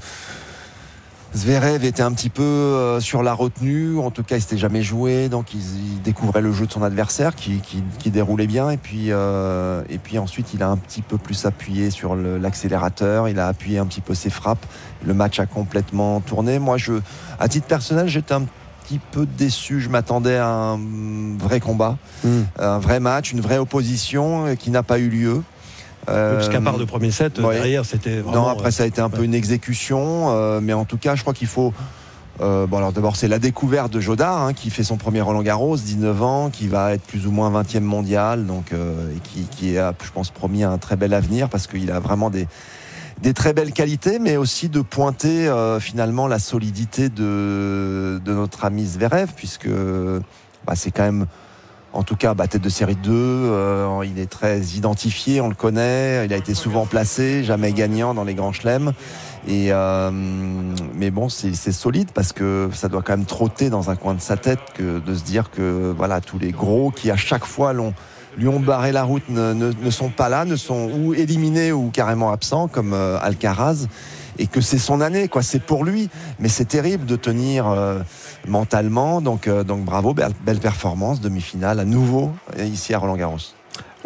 Zverev était un petit peu euh, sur la retenue, en tout cas il s'était jamais joué, donc il, il découvrait le jeu de son adversaire qui, qui, qui déroulait bien, et puis, euh, et puis ensuite il a un petit peu plus appuyé sur le, l'accélérateur, il a appuyé un petit peu ses frappes, le match a complètement tourné. Moi, je, à titre personnel, j'étais un petit peu déçu, je m'attendais à un vrai combat, mmh. un vrai match, une vraie opposition qui n'a pas eu lieu. Euh, Parce qu'à part le premier set, ouais. derrière c'était vraiment... Non, après ça a été un peu une exécution, euh, mais en tout cas je crois qu'il faut... Euh, bon alors d'abord c'est la découverte de Jodar, hein, qui fait son premier Roland-Garros, dix-neuf ans, qui va être plus ou moins vingtième mondial, donc, euh, et qui, qui a, je pense, promis un très bel avenir, parce qu'il a vraiment des, des très belles qualités, mais aussi de pointer euh, finalement la solidité de, de notre ami Zverev, puisque bah, c'est quand même... En tout cas, bah, tête de série deux, euh, il est très identifié, on le connaît, il a été souvent placé, jamais gagnant dans les grands chelems. Et euh, mais bon, c'est, c'est solide parce que ça doit quand même trotter dans un coin de sa tête que de se dire que voilà, tous les gros qui à chaque fois l'ont, lui ont barré la route ne, ne, ne sont pas là, ne sont ou éliminés ou carrément absents comme euh, Alcaraz. Et que c'est son année, quoi. C'est pour lui, mais c'est terrible de tenir euh, mentalement. Donc, euh, donc bravo, belle, belle performance, demi-finale à nouveau ici à Roland-Garros.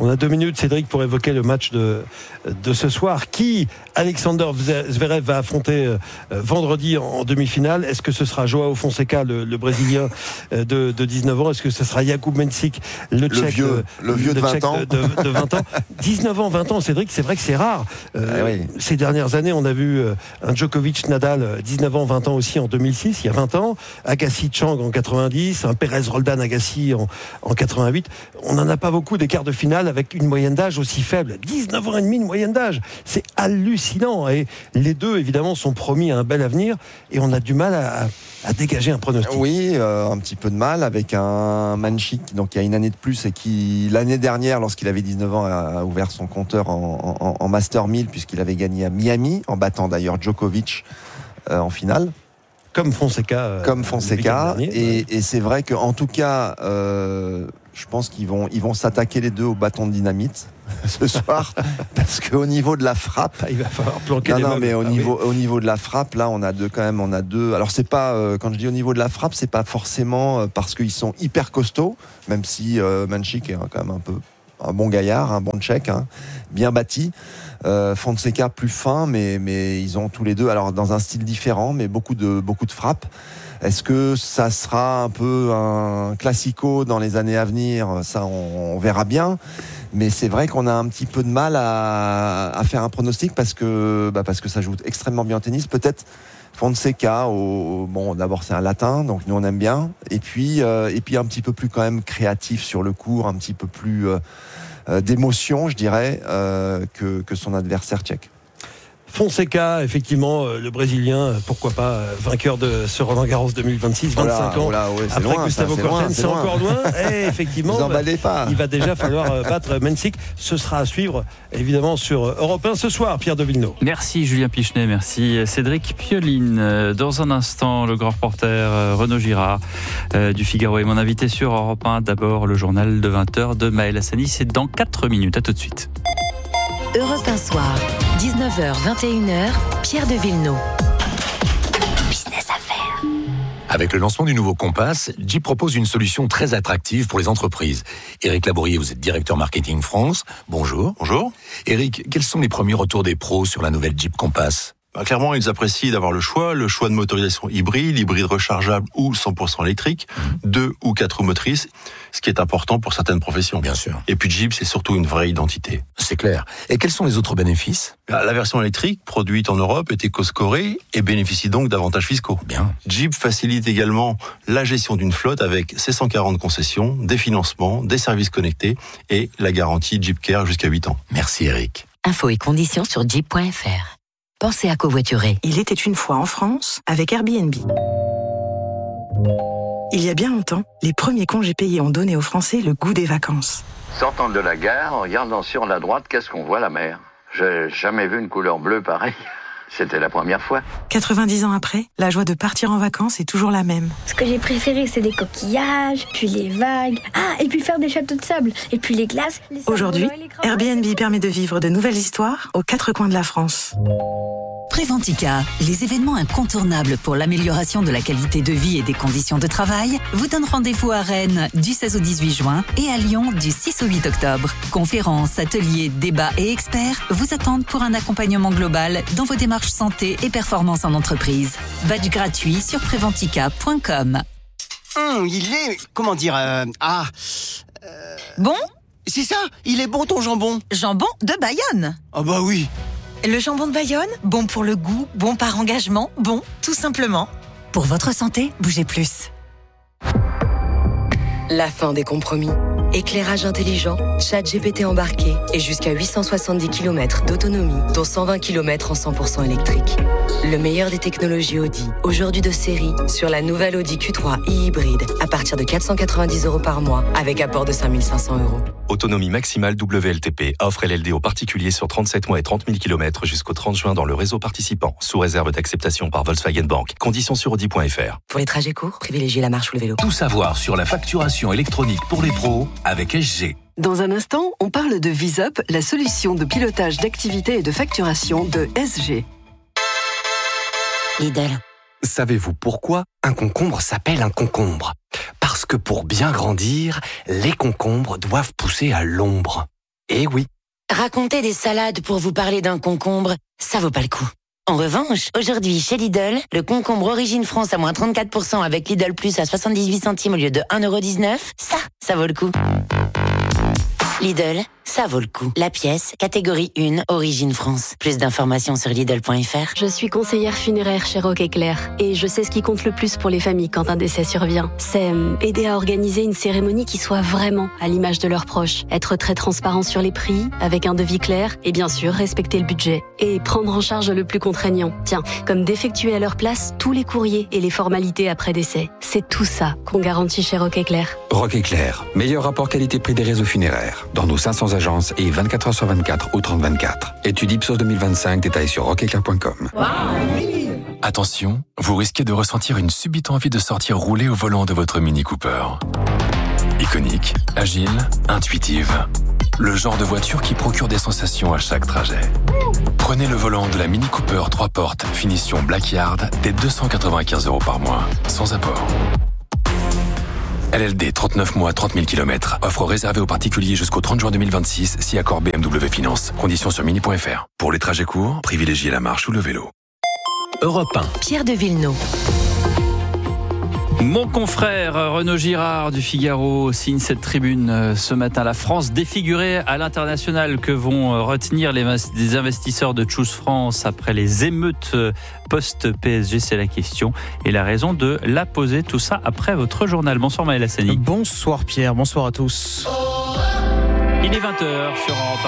On a deux minutes, Cédric, pour évoquer le match de, de ce soir. Qui Alexander Zverev va affronter euh, vendredi en, en demi-finale? Est-ce que ce sera Joao Fonseca, le, le Brésilien euh, de, de dix-neuf ans? Est-ce que ce sera Jakub Mensik, le, le Tchèque, vieux, le vieux de vingt ans de, de, de vingt ans? dix-neuf ans, vingt ans, Cédric, c'est vrai que c'est rare. Euh, ah oui. Ces dernières années, on a vu euh, un Djokovic, Nadal, dix-neuf ans, vingt ans aussi en deux mille six, il y a vingt ans. Agassi, Chang en quatre-vingt-dix, un Pérez, Roldan, Agassi en, en quatre-vingt-huit. On n'en a pas beaucoup des quarts de finale avec une moyenne d'âge aussi faible. dix-neuf ans et demi de moyenne d'âge. C'est hallucinant. Et les deux, évidemment, sont promis à un bel avenir. Et on a du mal à, à dégager un pronostic. Oui, euh, un petit peu de mal avec un Mensik, donc il y a une année de plus et qui, l'année dernière, lorsqu'il avait dix-neuf ans, a ouvert son compteur en, en, en Master mille puisqu'il avait gagné à Miami, en battant d'ailleurs Djokovic euh, en finale. Comme Fonseca. Euh, Comme Fonseca. Dernier, et, ouais. et c'est vrai qu'en tout cas, euh, je pense qu'ils vont, ils vont s'attaquer les deux au bâton de dynamite ce soir, parce qu'au niveau de la frappe, il va falloir planquer non, les non, meubles. mais au ah, niveau, oui. au niveau de la frappe, là, on a deux quand même, on a deux. Alors c'est pas, euh, quand je dis au niveau de la frappe, c'est pas forcément euh, parce qu'ils sont hyper costauds, même si euh, Mensik est quand même un peu un bon gaillard, un bon Tchèque, hein, bien bâti. Euh, Fonseca plus fin, mais mais ils ont tous les deux, alors dans un style différent, mais beaucoup de beaucoup de frappes. Est-ce que ça sera un peu un classico dans les années à venir? Ça, on, on verra bien. Mais c'est vrai qu'on a un petit peu de mal à, à faire un pronostic parce que, bah parce que ça joue extrêmement bien au tennis. Peut-être Fonseca, au, bon, d'abord c'est un latin, donc nous on aime bien. Et puis, euh, et puis un petit peu plus quand même créatif sur le court, un petit peu plus euh, euh, d'émotion, je dirais, euh, que, que son adversaire tchèque. Fonseca, effectivement, euh, le Brésilien, pourquoi pas, euh, vainqueur de ce Roland-Garros deux mille vingt-six, vingt-cinq ans. Oh là, ouais, après loin, Gustavo Kuerten, c'est, c'est encore loin. Et effectivement, vous emballez pas. Il va déjà falloir euh, battre Mensik. Ce sera à suivre, évidemment, sur Europe un ce soir, Pierre de Villeneuve. Merci Julien Pichenet, merci Cédric Pioline. Dans un instant, le grand reporter Renaud Girard euh, du Figaro est mon invité sur Europe un. D'abord, le journal de vingt heures de Maël Hassani. C'est dans quatre minutes. À tout de suite. Europe un soir, dix-neuf heures vingt et une heures, Pierre de Villeneuve. Business Affaires. Avec le lancement du nouveau Compass, Jeep propose une solution très attractive pour les entreprises. Éric Labourier, vous êtes directeur marketing France. Bonjour. Bonjour. Éric, quels sont les premiers retours des pros sur la nouvelle Jeep Compass ? Bah, clairement, ils apprécient d'avoir le choix, le choix de motorisation hybride, hybride rechargeable ou cent pour cent électrique, mmh. deux ou quatre roues motrices, ce qui est important pour certaines professions. Bien sûr. Et puis Jeep, c'est surtout une vraie identité. C'est clair. Et quels sont les autres bénéfices ? La version électrique, produite en Europe, est éco-scorée et bénéficie donc d'avantages fiscaux. Bien. Jeep facilite également la gestion d'une flotte avec ses cent quarante concessions, des financements, des services connectés et la garantie Jeep Care jusqu'à huit ans. Merci Eric. Infos et conditions sur jeep point f r. Pensez à covoiturer. Il était une fois en France avec Airbnb. Il y a bien longtemps, les premiers congés payés ont donné aux Français le goût des vacances. Sortant de la gare, en regardant sur la droite, qu'est-ce qu'on voit? La mer. J'ai jamais vu une couleur bleue pareille. C'était la première fois. quatre-vingt-dix ans après, la joie de partir en vacances est toujours la même. Ce que j'ai préféré, c'est les coquillages, puis les vagues. Ah, et puis faire des châteaux de sable, et puis les glaces. Les Aujourd'hui, Airbnb permet de vivre de nouvelles histoires aux quatre coins de la France. Préventica, les événements incontournables pour l'amélioration de la qualité de vie et des conditions de travail, vous donne rendez-vous à Rennes du seize au dix-huit juin et à Lyon du six au huit octobre. Conférences, ateliers, débats et experts vous attendent pour un accompagnement global dans vos démarches santé et performance en entreprise. Badge gratuit sur préventica point com. Hum, il est... comment dire... Euh, ah... Euh, bon ? C'est ça, il est bon ton jambon. Jambon de Bayonne. Ah bah oui. Le jambon de Bayonne, bon pour le goût, bon par engagement, bon tout simplement. Pour votre santé, bougez plus. La fin des compromis. Éclairage intelligent, ChatGPT embarqué et jusqu'à huit cent soixante-dix kilomètres d'autonomie, dont cent vingt kilomètres en cent pour cent électrique. Le meilleur des technologies Audi, aujourd'hui de série, sur la nouvelle Audi Q trois e-hybride, à partir de quatre cent quatre-vingt-dix euros par mois, avec apport de cinq mille cinq cents euros. Autonomie maximale W L T P, offre L L D aux particuliers sur trente-sept mois et trente mille kilomètres jusqu'au trente juin dans le réseau participant, sous réserve d'acceptation par Volkswagen Bank. Conditions sur audi point f r. Pour les trajets courts, privilégiez la marche ou le vélo. Tout savoir sur la facturation électronique pour les pros avec S G. Dans un instant, on parle de VisUp, la solution de pilotage d'activité et de facturation de S G. Lidl. Savez-vous pourquoi un concombre s'appelle un concombre ? Parce que pour bien grandir, les concombres doivent pousser à l'ombre. Eh oui. Raconter des salades pour vous parler d'un concombre, ça vaut pas le coup. En revanche, aujourd'hui chez Lidl, le concombre Origine France à moins trente-quatre pour cent avec Lidl Plus à soixante-dix-huit centimes au lieu de un euro dix-neuf, ça, ça vaut le coup. Lidl, ça vaut le coup. La pièce, catégorie un, Origine France. Plus d'informations sur Lidl point F R. Je suis conseillère funéraire chez Rock Éclair et je sais ce qui compte le plus pour les familles quand un décès survient. C'est euh, aider à organiser une cérémonie qui soit vraiment à l'image de leurs proches. Être très transparent sur les prix, avec un devis clair et bien sûr respecter le budget. Et prendre en charge le plus contraignant. Tiens, comme d'effectuer à leur place tous les courriers et les formalités après décès. C'est tout ça qu'on garantit chez Rock Éclair. Rock Éclair, meilleur rapport qualité-prix des réseaux funéraires. Dans nos cinq cents agences et vingt-quatre heures sur vingt-quatre ou trente vingt-quatre. Étude Ipsos deux mille vingt-cinq, détails sur rock éclair point com. Attention, vous risquez de ressentir une subite envie de sortir rouler au volant de votre Mini Cooper. Iconique, agile, intuitive. Le genre de voiture qui procure des sensations à chaque trajet. Prenez le volant de la Mini Cooper trois portes, finition Blackyard, dès deux cent quatre-vingt-quinze euros par mois, sans apport. L L D, trente-neuf mois, trente mille kilomètres. Offre réservée aux particuliers jusqu'au trente juin deux mille vingt-six, si accord B M W Finance. Conditions sur mini point F R. Pour les trajets courts, privilégiez la marche ou le vélo. Europe un. Pierre de Villeneuve. Mon confrère Renaud Girard du Figaro signe cette tribune ce matin. La France défigurée à l'international. Que vont retenir les investisseurs de Choose France après les émeutes post-P S G? C'est la question. Et la raison de la poser. Tout ça après votre journal. Bonsoir Maël Hassani. Bonsoir Pierre, bonsoir à tous. Il est vingt heures sur Europe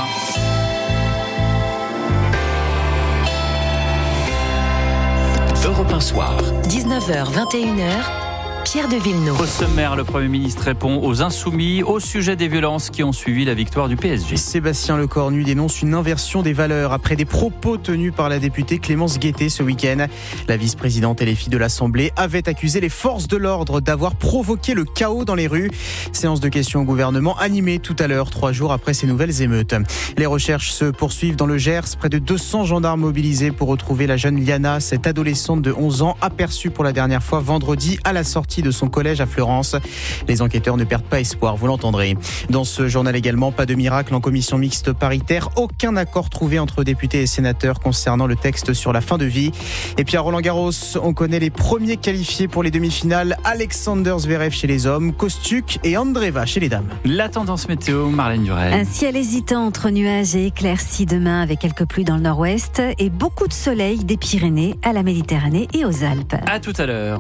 un. Europe un soir. dix-neuf heures, vingt et une heures. Pierre de Villeneuve. Au sommaire, le Premier ministre répond aux Insoumis au sujet des violences qui ont suivi la victoire du P S G. Sébastien Lecornu dénonce une inversion des valeurs après des propos tenus par la députée Clémence Guettet ce week-end. La vice-présidente et les filles de l'Assemblée avaient accusé les forces de l'ordre d'avoir provoqué le chaos dans les rues. Séance de questions au gouvernement animée tout à l'heure, trois jours après ces nouvelles émeutes. Les recherches se poursuivent dans le Gers. Près de deux cents gendarmes mobilisés pour retrouver la jeune Liana, cette adolescente de onze ans aperçue pour la dernière fois vendredi à la sortie de son collège à Fleurance. Les enquêteurs ne perdent pas espoir, vous l'entendrez. Dans ce journal également, pas de miracle en commission mixte paritaire. Aucun accord trouvé entre députés et sénateurs concernant le texte sur la fin de vie. Et puis à Roland-Garros, on connaît les premiers qualifiés pour les demi-finales. Alexander Zverev chez les hommes, Kostyuk et Andreeva chez les dames. La tendance météo, Marlène Durel. Un ciel hésitant entre nuages et éclaircies demain avec quelques pluies dans le nord-ouest et beaucoup de soleil des Pyrénées à la Méditerranée et aux Alpes. À tout à l'heure.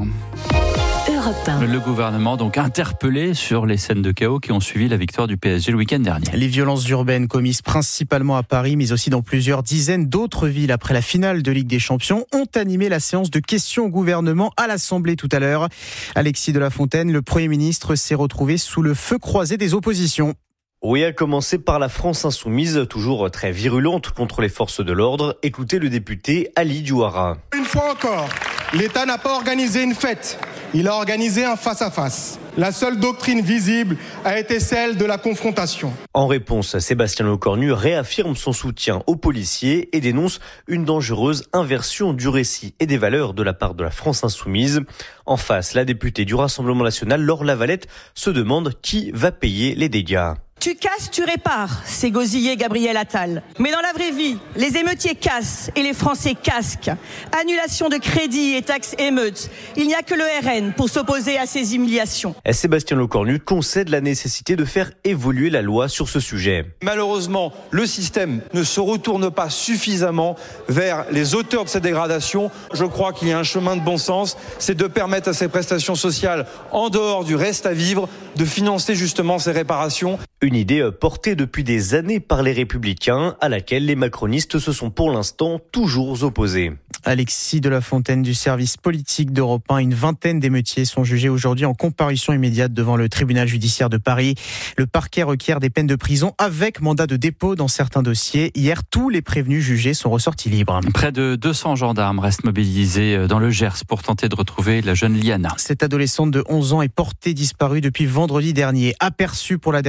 Europe un. Le gouvernement donc interpellé sur les scènes de chaos qui ont suivi la victoire du P S G le week-end dernier. Les violences urbaines commises principalement à Paris, mais aussi dans plusieurs dizaines d'autres villes après la finale de Ligue des Champions, ont animé la séance de questions au gouvernement à l'Assemblée tout à l'heure. Alexis de la Fontaine, le Premier ministre, s'est retrouvé sous le feu croisé des oppositions. Oui, à commencer par la France insoumise, toujours très virulente contre les forces de l'ordre. Écoutez le député Ali Diouara. Une fois encore, l'État n'a pas organisé une fête, il a organisé un face-à-face. La seule doctrine visible a été celle de la confrontation. En réponse, Sébastien Lecornu réaffirme son soutien aux policiers et dénonce une dangereuse inversion du récit et des valeurs de la part de la France insoumise. En face, la députée du Rassemblement national, Laure Lavalette, se demande qui va payer les dégâts. Tu casses, tu répares, c'est gosillé Gabriel Attal. Mais dans la vraie vie, les émeutiers cassent et les Français casquent. Annulation de crédit et taxes émeutes. Il n'y a que le R N pour s'opposer à ces humiliations. Sébastien Lecornu concède la nécessité de faire évoluer la loi sur ce sujet. Malheureusement, le système ne se retourne pas suffisamment vers les auteurs de ces dégradations. Je crois qu'il y a un chemin de bon sens, c'est de permettre à ces prestations sociales, en dehors du reste à vivre, de financer justement ces réparations. Une idée portée depuis des années par les Républicains, à laquelle les macronistes se sont pour l'instant toujours opposés. Alexis de la Fontaine du service politique d'Europe un. Une vingtaine d'émeutiers sont jugés aujourd'hui en comparution immédiate devant le tribunal judiciaire de Paris. Le parquet requiert des peines de prison avec mandat de dépôt dans certains dossiers. Hier, tous les prévenus jugés sont ressortis libres. Près de deux cents gendarmes restent mobilisés dans le Gers pour tenter de retrouver la jeune Liana. Cette adolescente de onze ans est portée disparue depuis vendredi dernier. Aperçue pour la dernière fois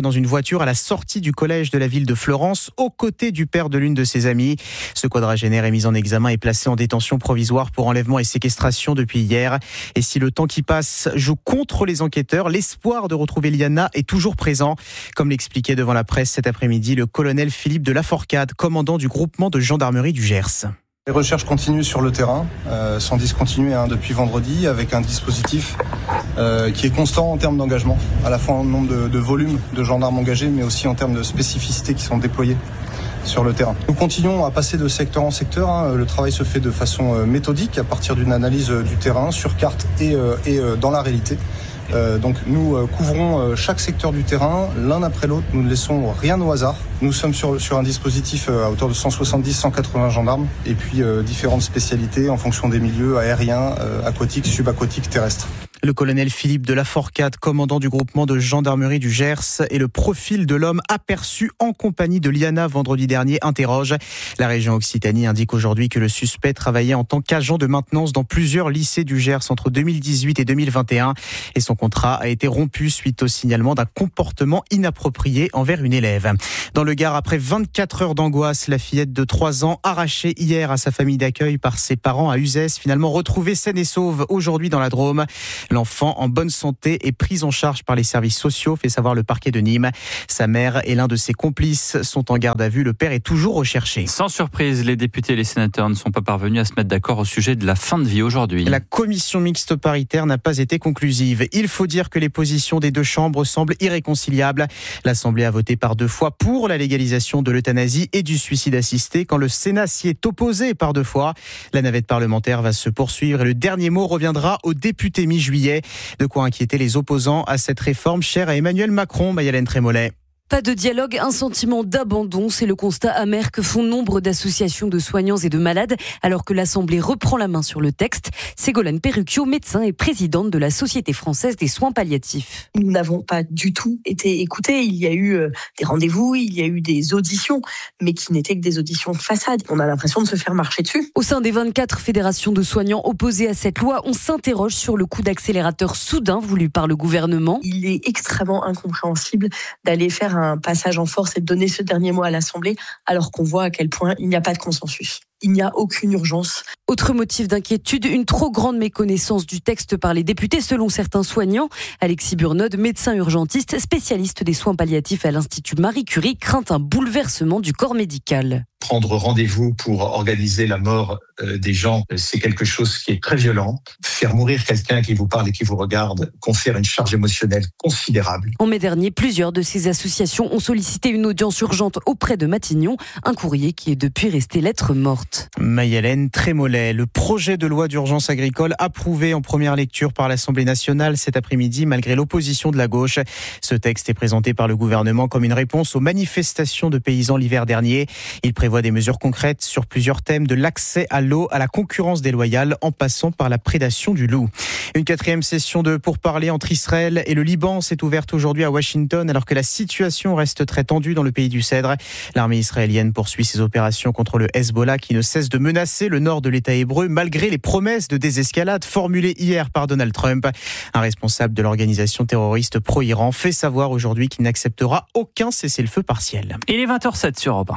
dans une voiture à la sortie du collège de la ville de Fleurance, aux côtés du père de l'une de ses amies. Ce quadragénaire est mis en examen et placé en détention provisoire pour enlèvement et séquestration depuis hier. Et si le temps qui passe joue contre les enquêteurs, l'espoir de retrouver Liana est toujours présent. Comme l'expliquait devant la presse cet après-midi le colonel Philippe de Laforcade, commandant du groupement de gendarmerie du Gers. Les recherches continuent sur le terrain, euh, sont discontinuées hein, depuis vendredi, avec un dispositif euh, qui est constant en termes d'engagement, à la fois en nombre de, de volumes de gendarmes engagés, mais aussi en termes de spécificités qui sont déployées sur le terrain. Nous continuons à passer de secteur en secteur. Hein. Le travail se fait de façon euh, méthodique, à partir d'une analyse euh, du terrain, sur carte et, euh, et euh, dans la réalité. Euh, donc nous euh, couvrons euh, chaque secteur du terrain, l'un après l'autre, nous ne laissons rien au hasard. Nous sommes sur, sur un dispositif euh, à hauteur de cent soixante-dix à cent quatre-vingts gendarmes et puis euh, différentes spécialités en fonction des milieux aériens, euh, aquatiques, subaquatiques, terrestres. Le colonel Philippe de Laforcade, commandant du groupement de gendarmerie du Gers, et le profil de l'homme aperçu en compagnie de Liana vendredi dernier interroge. La région Occitanie indique aujourd'hui que le suspect travaillait en tant qu'agent de maintenance dans plusieurs lycées du Gers entre deux mille dix-huit et deux mille vingt et un et son contrat a été rompu suite au signalement d'un comportement inapproprié envers une élève. Dans le Gard, après vingt-quatre heures d'angoisse, la fillette de trois ans, arrachée hier à sa famille d'accueil par ses parents à Uzès, finalement retrouvée saine et sauve aujourd'hui dans la Drôme. L'enfant, en bonne santé, est pris en charge par les services sociaux, fait savoir le parquet de Nîmes. Sa mère et l'un de ses complices sont en garde à vue. Le père est toujours recherché. Sans surprise, les députés et les sénateurs ne sont pas parvenus à se mettre d'accord au sujet de la fin de vie aujourd'hui. La commission mixte paritaire n'a pas été conclusive. Il faut dire que les positions des deux chambres semblent irréconciliables. L'Assemblée a voté par deux fois pour la légalisation de l'euthanasie et du suicide assisté, quand le Sénat s'y est opposé par deux fois. La navette parlementaire va se poursuivre et le dernier mot reviendra aux députés mi-juillet. De quoi inquiéter les opposants à cette réforme chère à Emmanuel Macron, Mayalène Trémollet. Pas de dialogue, un sentiment d'abandon, c'est le constat amer que font nombre d'associations de soignants et de malades, alors que l'Assemblée reprend la main sur le texte. Ségolène Perrucchio, médecin et présidente de la Société française des soins palliatifs. Nous n'avons pas du tout été écoutés. Il y a eu des rendez-vous, il y a eu des auditions, mais qui n'étaient que des auditions de façade. On a l'impression de se faire marcher dessus. Au sein des vingt-quatre fédérations de soignants opposées à cette loi, on s'interroge sur le coup d'accélérateur soudain voulu par le gouvernement. Il est extrêmement incompréhensible d'aller faire un passage en force et de donner ce dernier mot à l'Assemblée, alors qu'on voit à quel point il n'y a pas de consensus. Il n'y a aucune urgence. Autre motif d'inquiétude, une trop grande méconnaissance du texte par les députés, selon certains soignants. Alexis Burnod, médecin urgentiste, spécialiste des soins palliatifs à l'Institut Marie Curie, craint un bouleversement du corps médical. Prendre rendez-vous pour organiser la mort euh, des gens, c'est quelque chose qui est très violent. Faire mourir quelqu'un qui vous parle et qui vous regarde confère une charge émotionnelle considérable. En mai dernier, plusieurs de ces associations ont sollicité une audience urgente auprès de Matignon, un courrier qui est depuis resté lettre morte. Mayalène Trémollet, le projet de loi d'urgence agricole approuvé en première lecture par l'Assemblée nationale cet après-midi malgré l'opposition de la gauche. Ce texte est présenté par le gouvernement comme une réponse aux manifestations de paysans l'hiver dernier. Il prévoit des mesures concrètes sur plusieurs thèmes, de l'accès à l'eau à la concurrence déloyale en passant par la prédation du loup. Une quatrième session de pourparlers entre Israël et le Liban s'est ouverte aujourd'hui à Washington alors que la situation reste très tendue dans le pays du Cèdre. L'armée israélienne poursuit ses opérations contre le Hezbollah qui ne cesse de menacer le nord de l'État hébreu malgré les promesses de désescalade formulées hier par Donald Trump. Un responsable de l'organisation terroriste pro-Iran fait savoir aujourd'hui qu'il n'acceptera aucun cessez-le-feu partiel. Il est vingt heures sept sur Europe un.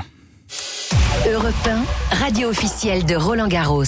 Europe un, radio officielle de Roland Garros.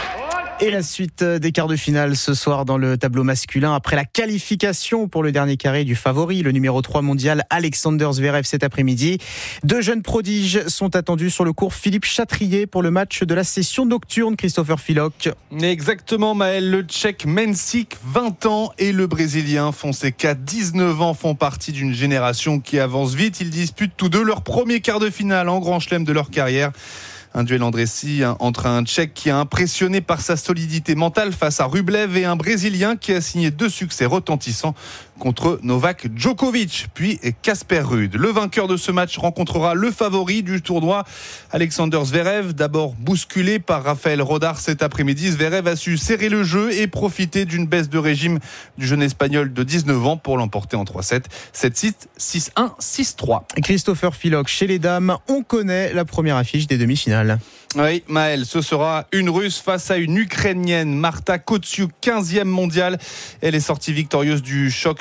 Et la suite des quarts de finale ce soir dans le tableau masculin après la qualification pour le dernier carré du favori, le numéro trois mondial Alexander Zverev cet après-midi. Deux jeunes prodiges sont attendus sur le court Philippe Chatrier pour le match de la session nocturne. Christopher Filoc. Exactement Maël, le Tchèque Mensik, vingt ans, et le Brésilien Fonseca, dix-neuf ans, font partie d'une génération qui avance vite. Ils disputent tous deux leur premier quart de finale en Grand Chelem de leur carrière. Un duel en Dressie entre un Tchèque qui a impressionné par sa solidité mentale face à Rublev et un Brésilien qui a signé deux succès retentissants contre Novak Djokovic, puis Casper Ruud. Le vainqueur de ce match rencontrera le favori du tournoi, Alexander Zverev. D'abord bousculé par Raphaël Rodar cet après-midi, Zverev a su serrer le jeu et profiter d'une baisse de régime du jeune Espagnol de dix-neuf ans pour l'emporter en trois sept, sept six, six un, six trois. Christopher Filoc, chez les dames, on connaît la première affiche des demi-finales. Oui, Maël, ce sera une Russe face à une Ukrainienne, Marta Kotsiuk, quinzième mondiale. Elle est sortie victorieuse du choc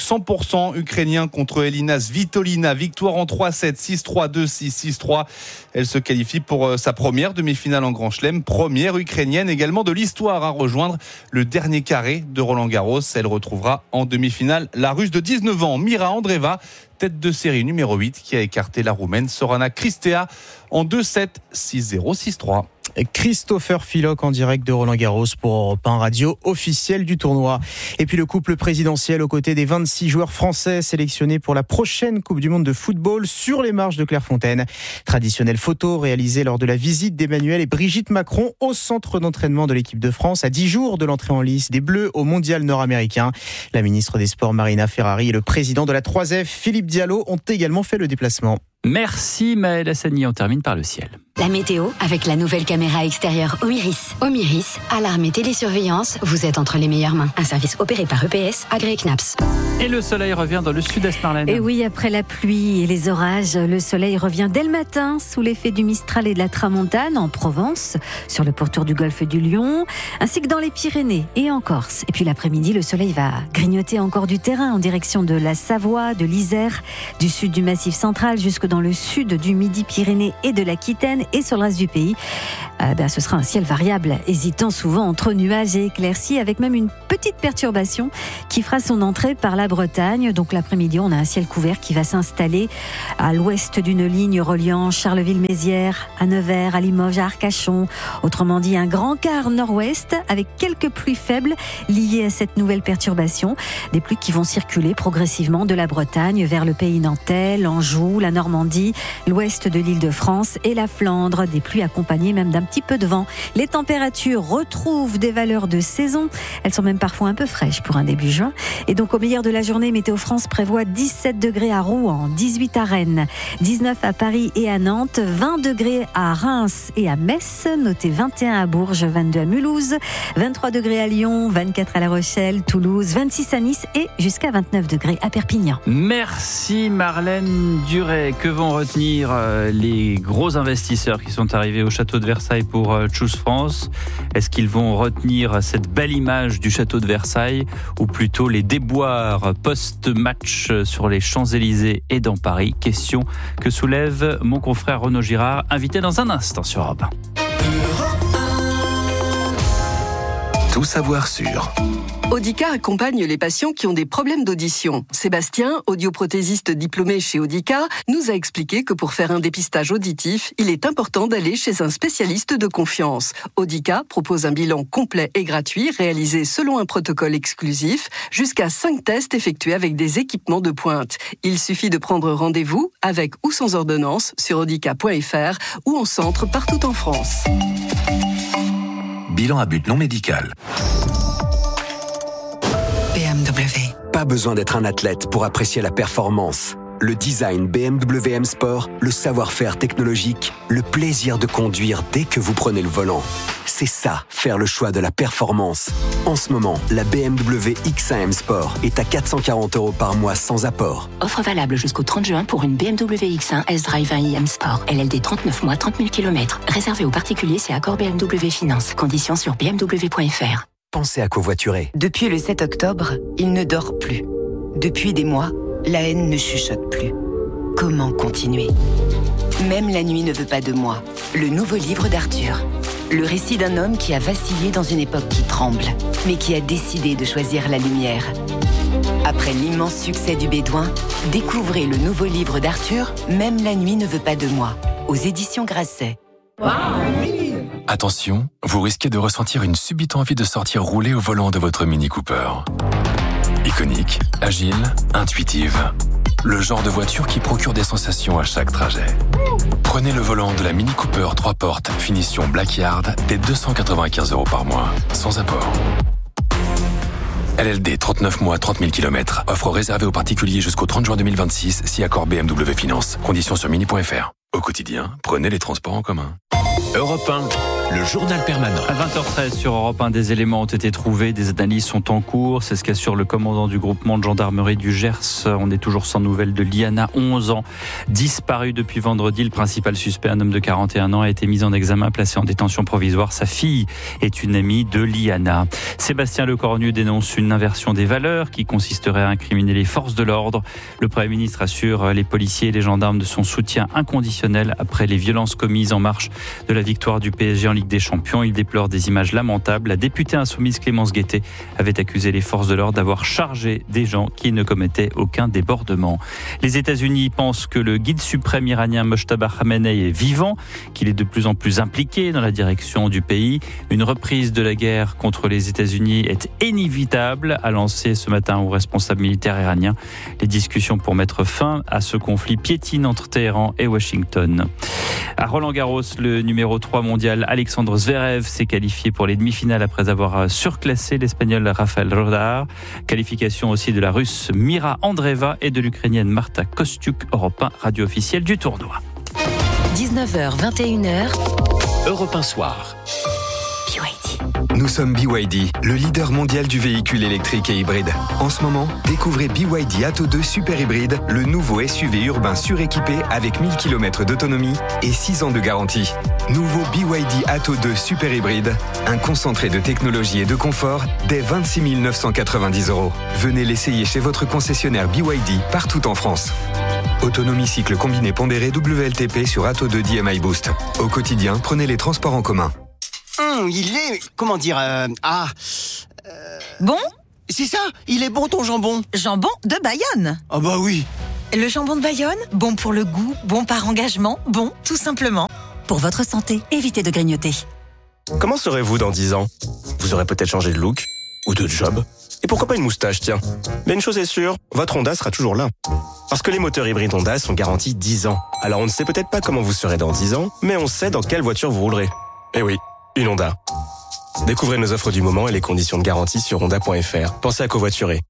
cent pour cent ukrainien contre Elina Svitolina. Victoire en trois sept, six trois, deux six, six trois. Elle se qualifie pour sa première demi-finale en Grand Chelem. Première ukrainienne également de l'histoire à rejoindre le dernier carré de Roland-Garros. Elle retrouvera en demi-finale la Russe de dix-neuf ans, Mira Andreeva, tête de série numéro huit, qui a écarté la Roumaine Sorana Cristea en deux sept, six zéro, six trois. Christopher Filoc en direct de Roland-Garros pour Europe un Radio officielle du tournoi. Et puis le couple présidentiel aux côtés des vingt-six joueurs français sélectionnés pour la prochaine Coupe du Monde de football sur les marches de Clairefontaine. Traditionnelle photo réalisée lors de la visite d'Emmanuel et Brigitte Macron au centre d'entraînement de l'équipe de France à dix jours de l'entrée en lice des Bleus au Mondial nord-américain. La ministre des Sports Marina Ferrari et le président de la trois F Philippe Diallo ont également fait le déplacement. Merci Maëlle Hassani, on termine par le ciel. La météo avec la nouvelle caméra extérieure Omiris. Omiris, alarme et télésurveillance, vous êtes entre les meilleures mains. Un service opéré par E P S, agréé C N A P S. Et le soleil revient dans le sud-est, Marlène. Et oui, après la pluie et les orages, le soleil revient dès le matin sous l'effet du Mistral et de la Tramontane en Provence, sur le pourtour du golfe du Lion, ainsi que dans les Pyrénées et en Corse. Et puis l'après-midi, le soleil va grignoter encore du terrain en direction de la Savoie, de l'Isère, du sud du Massif central jusque dans le sud du Midi-Pyrénées et de l'Aquitaine et sur le reste du pays. Euh, ben, ce sera un ciel variable, hésitant souvent entre nuages et éclaircies, avec même une petite perturbation qui fera son entrée par la Bretagne. Donc l'après-midi, on a un ciel couvert qui va s'installer à l'ouest d'une ligne reliant Charleville-Mézières à Nevers, à Limoges, à Arcachon. Autrement dit, un grand quart nord-ouest avec quelques pluies faibles liées à cette nouvelle perturbation. Des pluies qui vont circuler progressivement de la Bretagne vers le pays nantais, l'Anjou, la Normandie, l'ouest de l'Île-de-France et la Flandre. Des pluies accompagnées même d'un petit peu de vent. Les températures retrouvent des valeurs de saison. Elles sont même parfois un peu fraîches pour un début juin. Et donc au meilleur de la journée, Météo France prévoit dix-sept degrés à Rouen, dix-huit à Rennes, dix-neuf à Paris et à Nantes, vingt degrés à Reims et à Metz, notez vingt et un à Bourges, vingt-deux à Mulhouse, vingt-trois degrés à Lyon, vingt-quatre à La Rochelle, Toulouse, vingt-six à Nice et jusqu'à vingt-neuf degrés à Perpignan. Merci Marlène Duret. Que vont retenir les gros investisseurs qui sont arrivés au château de Versailles pour Choose France? Est-ce qu'ils vont retenir cette belle image du château de Versailles ou plutôt les déboires post-match sur les Champs-Élysées et dans Paris? Question que soulève mon confrère Renaud Girard, invité dans un instant sur Europe un. Tout savoir sur Audica accompagne les patients qui ont des problèmes d'audition. Sébastien, audioprothésiste diplômé chez Audica, nous a expliqué que pour faire un dépistage auditif, il est important d'aller chez un spécialiste de confiance. Audica propose un bilan complet et gratuit réalisé selon un protocole exclusif, jusqu'à cinq tests effectués avec des équipements de pointe. Il suffit de prendre rendez-vous avec ou sans ordonnance sur audica point f r ou en centre partout en France. Bilan à but non médical. B M W. Pas besoin d'être un athlète pour apprécier la performance. Le design B M W M Sport, le savoir-faire technologique, le plaisir de conduire dès que vous prenez le volant. C'est ça, faire le choix de la performance. En ce moment, la B M W X un M Sport est à quatre cent quarante euros par mois sans apport. Offre valable jusqu'au trente juin pour une B M W X un S-Drive un i M Sport. L L D trente-neuf mois, trente mille kilomètres. Réservé aux particuliers, c'est accord B M W Finance. Conditions sur b m w point f r. Pensez à covoiturer. Depuis le sept octobre, il ne dort plus. Depuis des mois, la haine ne chuchote plus. Comment continuer? Même la nuit ne veut pas de moi. Le nouveau livre d'Arthur. Le récit d'un homme qui a vacillé dans une époque qui tremble, mais qui a décidé de choisir la lumière. Après l'immense succès du Bédouin, découvrez le nouveau livre d'Arthur, Même la nuit ne veut pas de moi, aux éditions Grasset. Wow. Attention, vous risquez de ressentir une subite envie de sortir rouler au volant de votre Mini Cooper. Iconique, agile, intuitive. Le genre de voiture qui procure des sensations à chaque trajet. Prenez le volant de la Mini Cooper trois portes, finition Blackyard, dès deux cent quatre-vingt-quinze euros par mois, sans apport. L L D trente-neuf mois, trente mille kilomètres. Offre réservée aux particuliers jusqu'au trente juin deux mille vingt-six, si accord B M W Finance. Conditions sur mini point f r. Au quotidien, prenez les transports en commun. Europe un. le journal permanent. À vingt heures treize sur Europe un, des éléments ont été trouvés, des analyses sont en cours. C'est ce qu'assure le commandant du groupement de gendarmerie du Gers. On est toujours sans nouvelles de Liana, onze ans, disparue depuis vendredi. Le principal suspect, un homme de quarante et un ans, a été mis en examen, placé en détention provisoire. Sa fille est une amie de Liana. Sébastien Lecornu dénonce une inversion des valeurs qui consisterait à incriminer les forces de l'ordre. Le Premier ministre assure les policiers et les gendarmes de son soutien inconditionnel après les violences commises en marche de la victoire du P S G en Ligue des Champions. Il déplore des images lamentables. La députée insoumise Clémence Guettet avait accusé les forces de l'ordre d'avoir chargé des gens qui ne commettaient aucun débordement. Les États-Unis pensent que le guide suprême iranien Mojtaba Khamenei est vivant, qu'il est de plus en plus impliqué dans la direction du pays. Une reprise de la guerre contre les États-Unis est inévitable, a lancé ce matin un haut responsable militaire iranien. Les discussions pour mettre fin à ce conflit piétinent entre Téhéran et Washington. À Roland-Garros, le numéro trois mondial Alexandre Zverev s'est qualifié pour les demi-finales après avoir surclassé l'Espagnol Rafael Rodar. Qualification aussi de la Russe Mira Andreeva et de l'Ukrainienne Marta Kostyuk, Europe un, radio officielle du tournoi. dix-neuf heures vingt et une heures, Europe un soir. Nous sommes B Y D, le leader mondial du véhicule électrique et hybride. En ce moment, découvrez B Y D Atto deux Super Hybride, le nouveau S U V urbain suréquipé avec mille kilomètres d'autonomie et six ans de garantie. Nouveau B Y D Atto deux Super Hybride, un concentré de technologie et de confort dès vingt-six mille neuf cent quatre-vingt-dix euros. Venez l'essayer chez votre concessionnaire B Y D partout en France. Autonomie cycle combiné pondéré W L T P sur Atto deux D M I Boost. Au quotidien, prenez les transports en commun. Hum, il est... Comment dire... Euh, ah... Euh... Bon ? C'est ça, il est bon ton jambon. Jambon de Bayonne. Ah bah oui. Le jambon de Bayonne, bon pour le goût, bon par engagement, bon tout simplement. Pour votre santé, évitez de grignoter. Comment serez-vous dans dix ans ? Vous aurez peut-être changé de look ou de job. Et pourquoi pas une moustache, tiens. Mais une chose est sûre, votre Honda sera toujours là. Parce que les moteurs hybrides Honda sont garantis dix ans. Alors on ne sait peut-être pas comment vous serez dans dix ans, mais on sait dans quelle voiture vous roulerez. Eh oui, une Honda. Découvrez nos offres du moment et les conditions de garantie sur honda point f r. Pensez à covoiturer.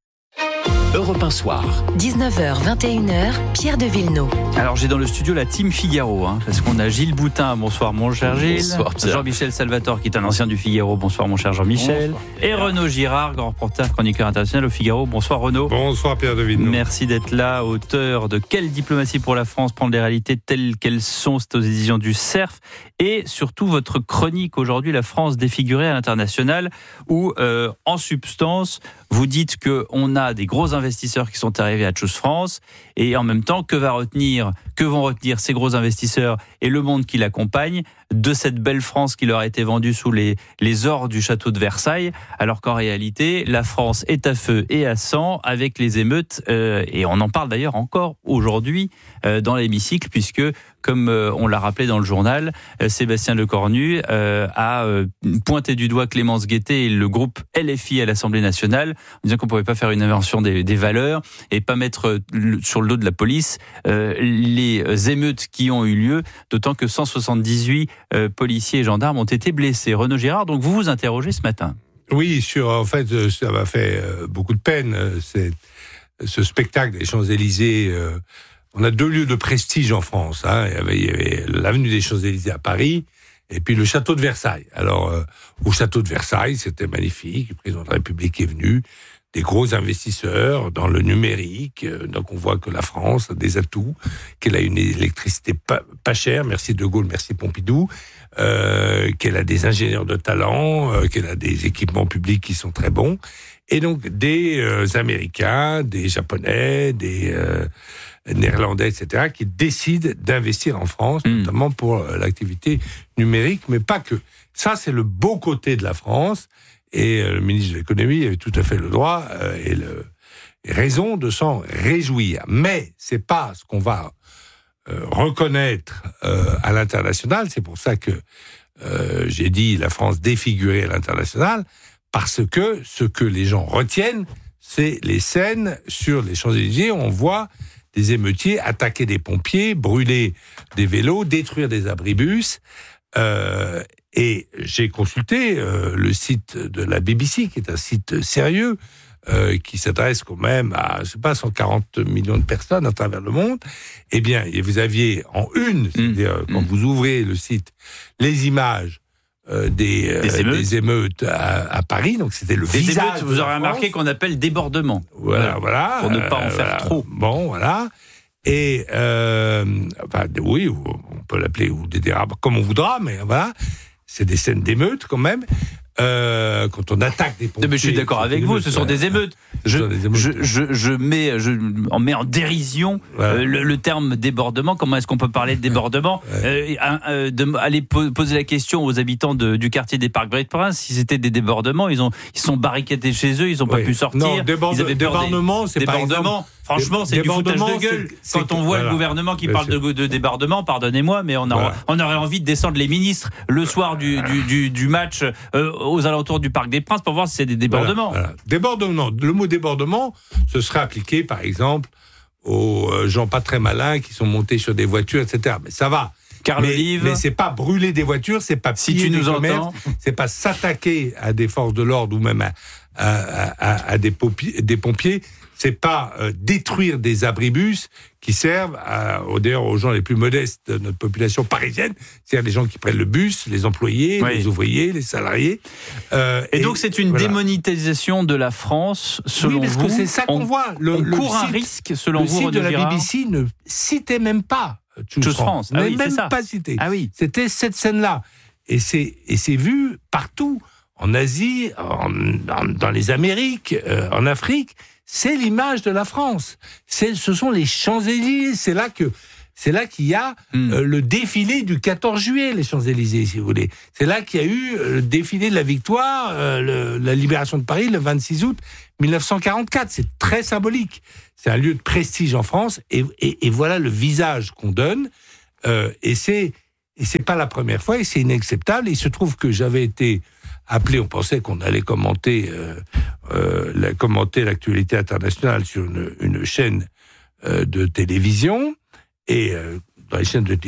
Europe un soir. dix-neuf heures vingt et une heures, Pierre de Villeneuve. Alors j'ai dans le studio la team Figaro, hein, parce qu'on a Gilles Boutin, bonsoir mon cher Gilles. Bonsoir Pierre. Jean-Michel Salvatore qui est un ancien du Figaro, bonsoir mon cher Jean-Michel. Bonsoir. Et Renaud Girard, grand reporter chroniqueur international au Figaro, bonsoir Renaud. Bonsoir Pierre de Villeneuve. Merci d'être là, auteur de Quelle diplomatie pour la France, prendre les réalités telles qu'elles sont, c'est aux éditions du Cerf. Et surtout votre chronique aujourd'hui, La France défigurée à l'international, où euh, en substance, vous dites qu'on a des gros investisseurs qui sont arrivés à Choose France, et en même temps, que va retenir, que vont retenir ces gros investisseurs et le monde qui l'accompagne de cette belle France qui leur a été vendue sous les, les ors du château de Versailles, alors qu'en réalité, la France est à feu et à sang avec les émeutes, euh, et on en parle d'ailleurs encore aujourd'hui euh, dans l'hémicycle, puisque, comme euh, on l'a rappelé dans le journal, euh, Sébastien Lecornu euh, a euh, pointé du doigt Clémence Guettet et le groupe L F I à l'Assemblée nationale, en disant qu'on ne pouvait pas faire une inversion des, des valeurs et pas mettre sur le dos de la police euh, les émeutes qui ont eu lieu, d'autant que cent soixante-dix-huit euh, policiers et gendarmes ont été blessés. Renaud Girard, donc vous vous interrogez ce matin. Oui, sur, en fait, ça m'a fait beaucoup de peine, c'est, ce spectacle des Champs-Élysées. Euh, on a deux lieux de prestige en France. Hein. Il y avait, il y avait l'avenue des Champs-Élysées à Paris, et puis le château de Versailles. Alors, euh, au château de Versailles, c'était magnifique. Le président de la République est venu, des gros investisseurs dans le numérique. Donc, on voit que la France a des atouts, qu'elle a une électricité pas, pas chère. Merci De Gaulle, merci Pompidou. Euh, qu'elle a des ingénieurs de talent, euh, qu'elle a des équipements publics qui sont très bons. Et donc, des euh, Américains, des Japonais, des euh, Néerlandais, et cetera, qui décident d'investir en France, mmh. notamment pour euh, l'activité numérique, mais pas que. Ça, c'est le beau côté de la France. Et euh, le ministre de l'économie avait tout à fait le droit euh, et, le, et raison de s'en réjouir. Mais c'est pas ce qu'on va euh, reconnaître euh, à l'international. C'est pour ça que euh, j'ai dit la France défigurée à l'international, parce que ce que les gens retiennent, c'est les scènes sur les Champs-Élysées où on voit des émeutiers attaquer des pompiers, brûler des vélos, détruire des abribus. Euh, et j'ai consulté euh, le site de la B B C, qui est un site sérieux, euh, qui s'adresse quand même à, je sais pas, cent quarante millions de personnes à travers le monde. Eh bien, vous aviez en une, c'est-à-dire mmh. quand mmh. vous ouvrez le site, les images euh, des, euh, des, émeutes. des émeutes à, à Paris. Donc c'était le des visage. Émeutes, vous aurez remarqué qu'on appelle débordement. Voilà, voilà. Pour ne pas en euh, faire voilà. trop. Bon, voilà. Et euh, enfin, oui, on peut l'appeler ou des dérapes, comme on voudra, mais voilà, c'est des scènes d'émeutes quand même. Euh, quand on attaque des pompiers. Mais je suis d'accord avec vous, ce sont des émeutes. Je, des émeutes. je, je, je mets, je en mets en dérision voilà. euh, le, le terme débordement. Comment est-ce qu'on peut parler de débordement ouais. euh, euh, de, Aller po- poser la question aux habitants de, du quartier des Parcs Brest-Prince, si c'était des débordements, ils ont, ils sont barricadés chez eux, ils n'ont oui. pas pu sortir. Non, déborde, ils avaient débordement, des, c'est par débordement. exemple. Franchement, c'est du foutage de gueule. C'est, Quand on voit voilà. le gouvernement qui Bien parle de, de débordement, pardonnez-moi, mais on, a, voilà. on aurait envie de descendre les ministres le soir du, du, du, du match euh, aux alentours du Parc des Princes pour voir si c'est des débordements. Voilà, voilà. Débordement. Le mot débordement, ce serait appliqué, par exemple, aux gens pas très malins qui sont montés sur des voitures, et cetera. Mais ça va. Carl mais, Olive. mais c'est pas brûler des voitures, c'est pas piller si tu des nous commerces, entends. C'est pas s'attaquer à des forces de l'ordre ou même à, à, à, à des, pompiers, des pompiers. C'est pas euh, détruire des abribus qui servent à, d'ailleurs aux gens les plus modestes de notre population parisienne, c'est-à-dire les gens qui prennent le bus, les employés, oui. les ouvriers, les salariés. Euh, et, et donc c'est une voilà. démonétisation de la France, selon vous. Oui, parce vous, que c'est ça qu'on on, voit. Le, on le court site, un risque, selon le vous, Le site de la Girard. B B C ne citait même pas Choose, Choose France. France. Ah oui, même ça. pas cité. Ah oui. C'était cette scène-là. Et c'est, et c'est vu partout, en Asie, en, en, dans les Amériques, euh, en Afrique. C'est l'image de la France. C'est, ce sont les Champs-Élysées. C'est là que, c'est là qu'il y a mm. euh, le défilé du quatorze juillet, les Champs-Élysées, si vous voulez. C'est là qu'il y a eu le défilé de la victoire, euh, le, la libération de Paris, le vingt-six août dix-neuf cent quarante-quatre. C'est très symbolique. C'est un lieu de prestige en France. Et, et, et voilà le visage qu'on donne. Euh, et c'est, et c'est pas la première fois. Et c'est inacceptable. Et il se trouve que j'avais été appelé, on pensait qu'on allait commenter, euh, euh, la, commenter l'actualité internationale sur une, une chaîne euh, de télévision, et euh, dans les chaînes de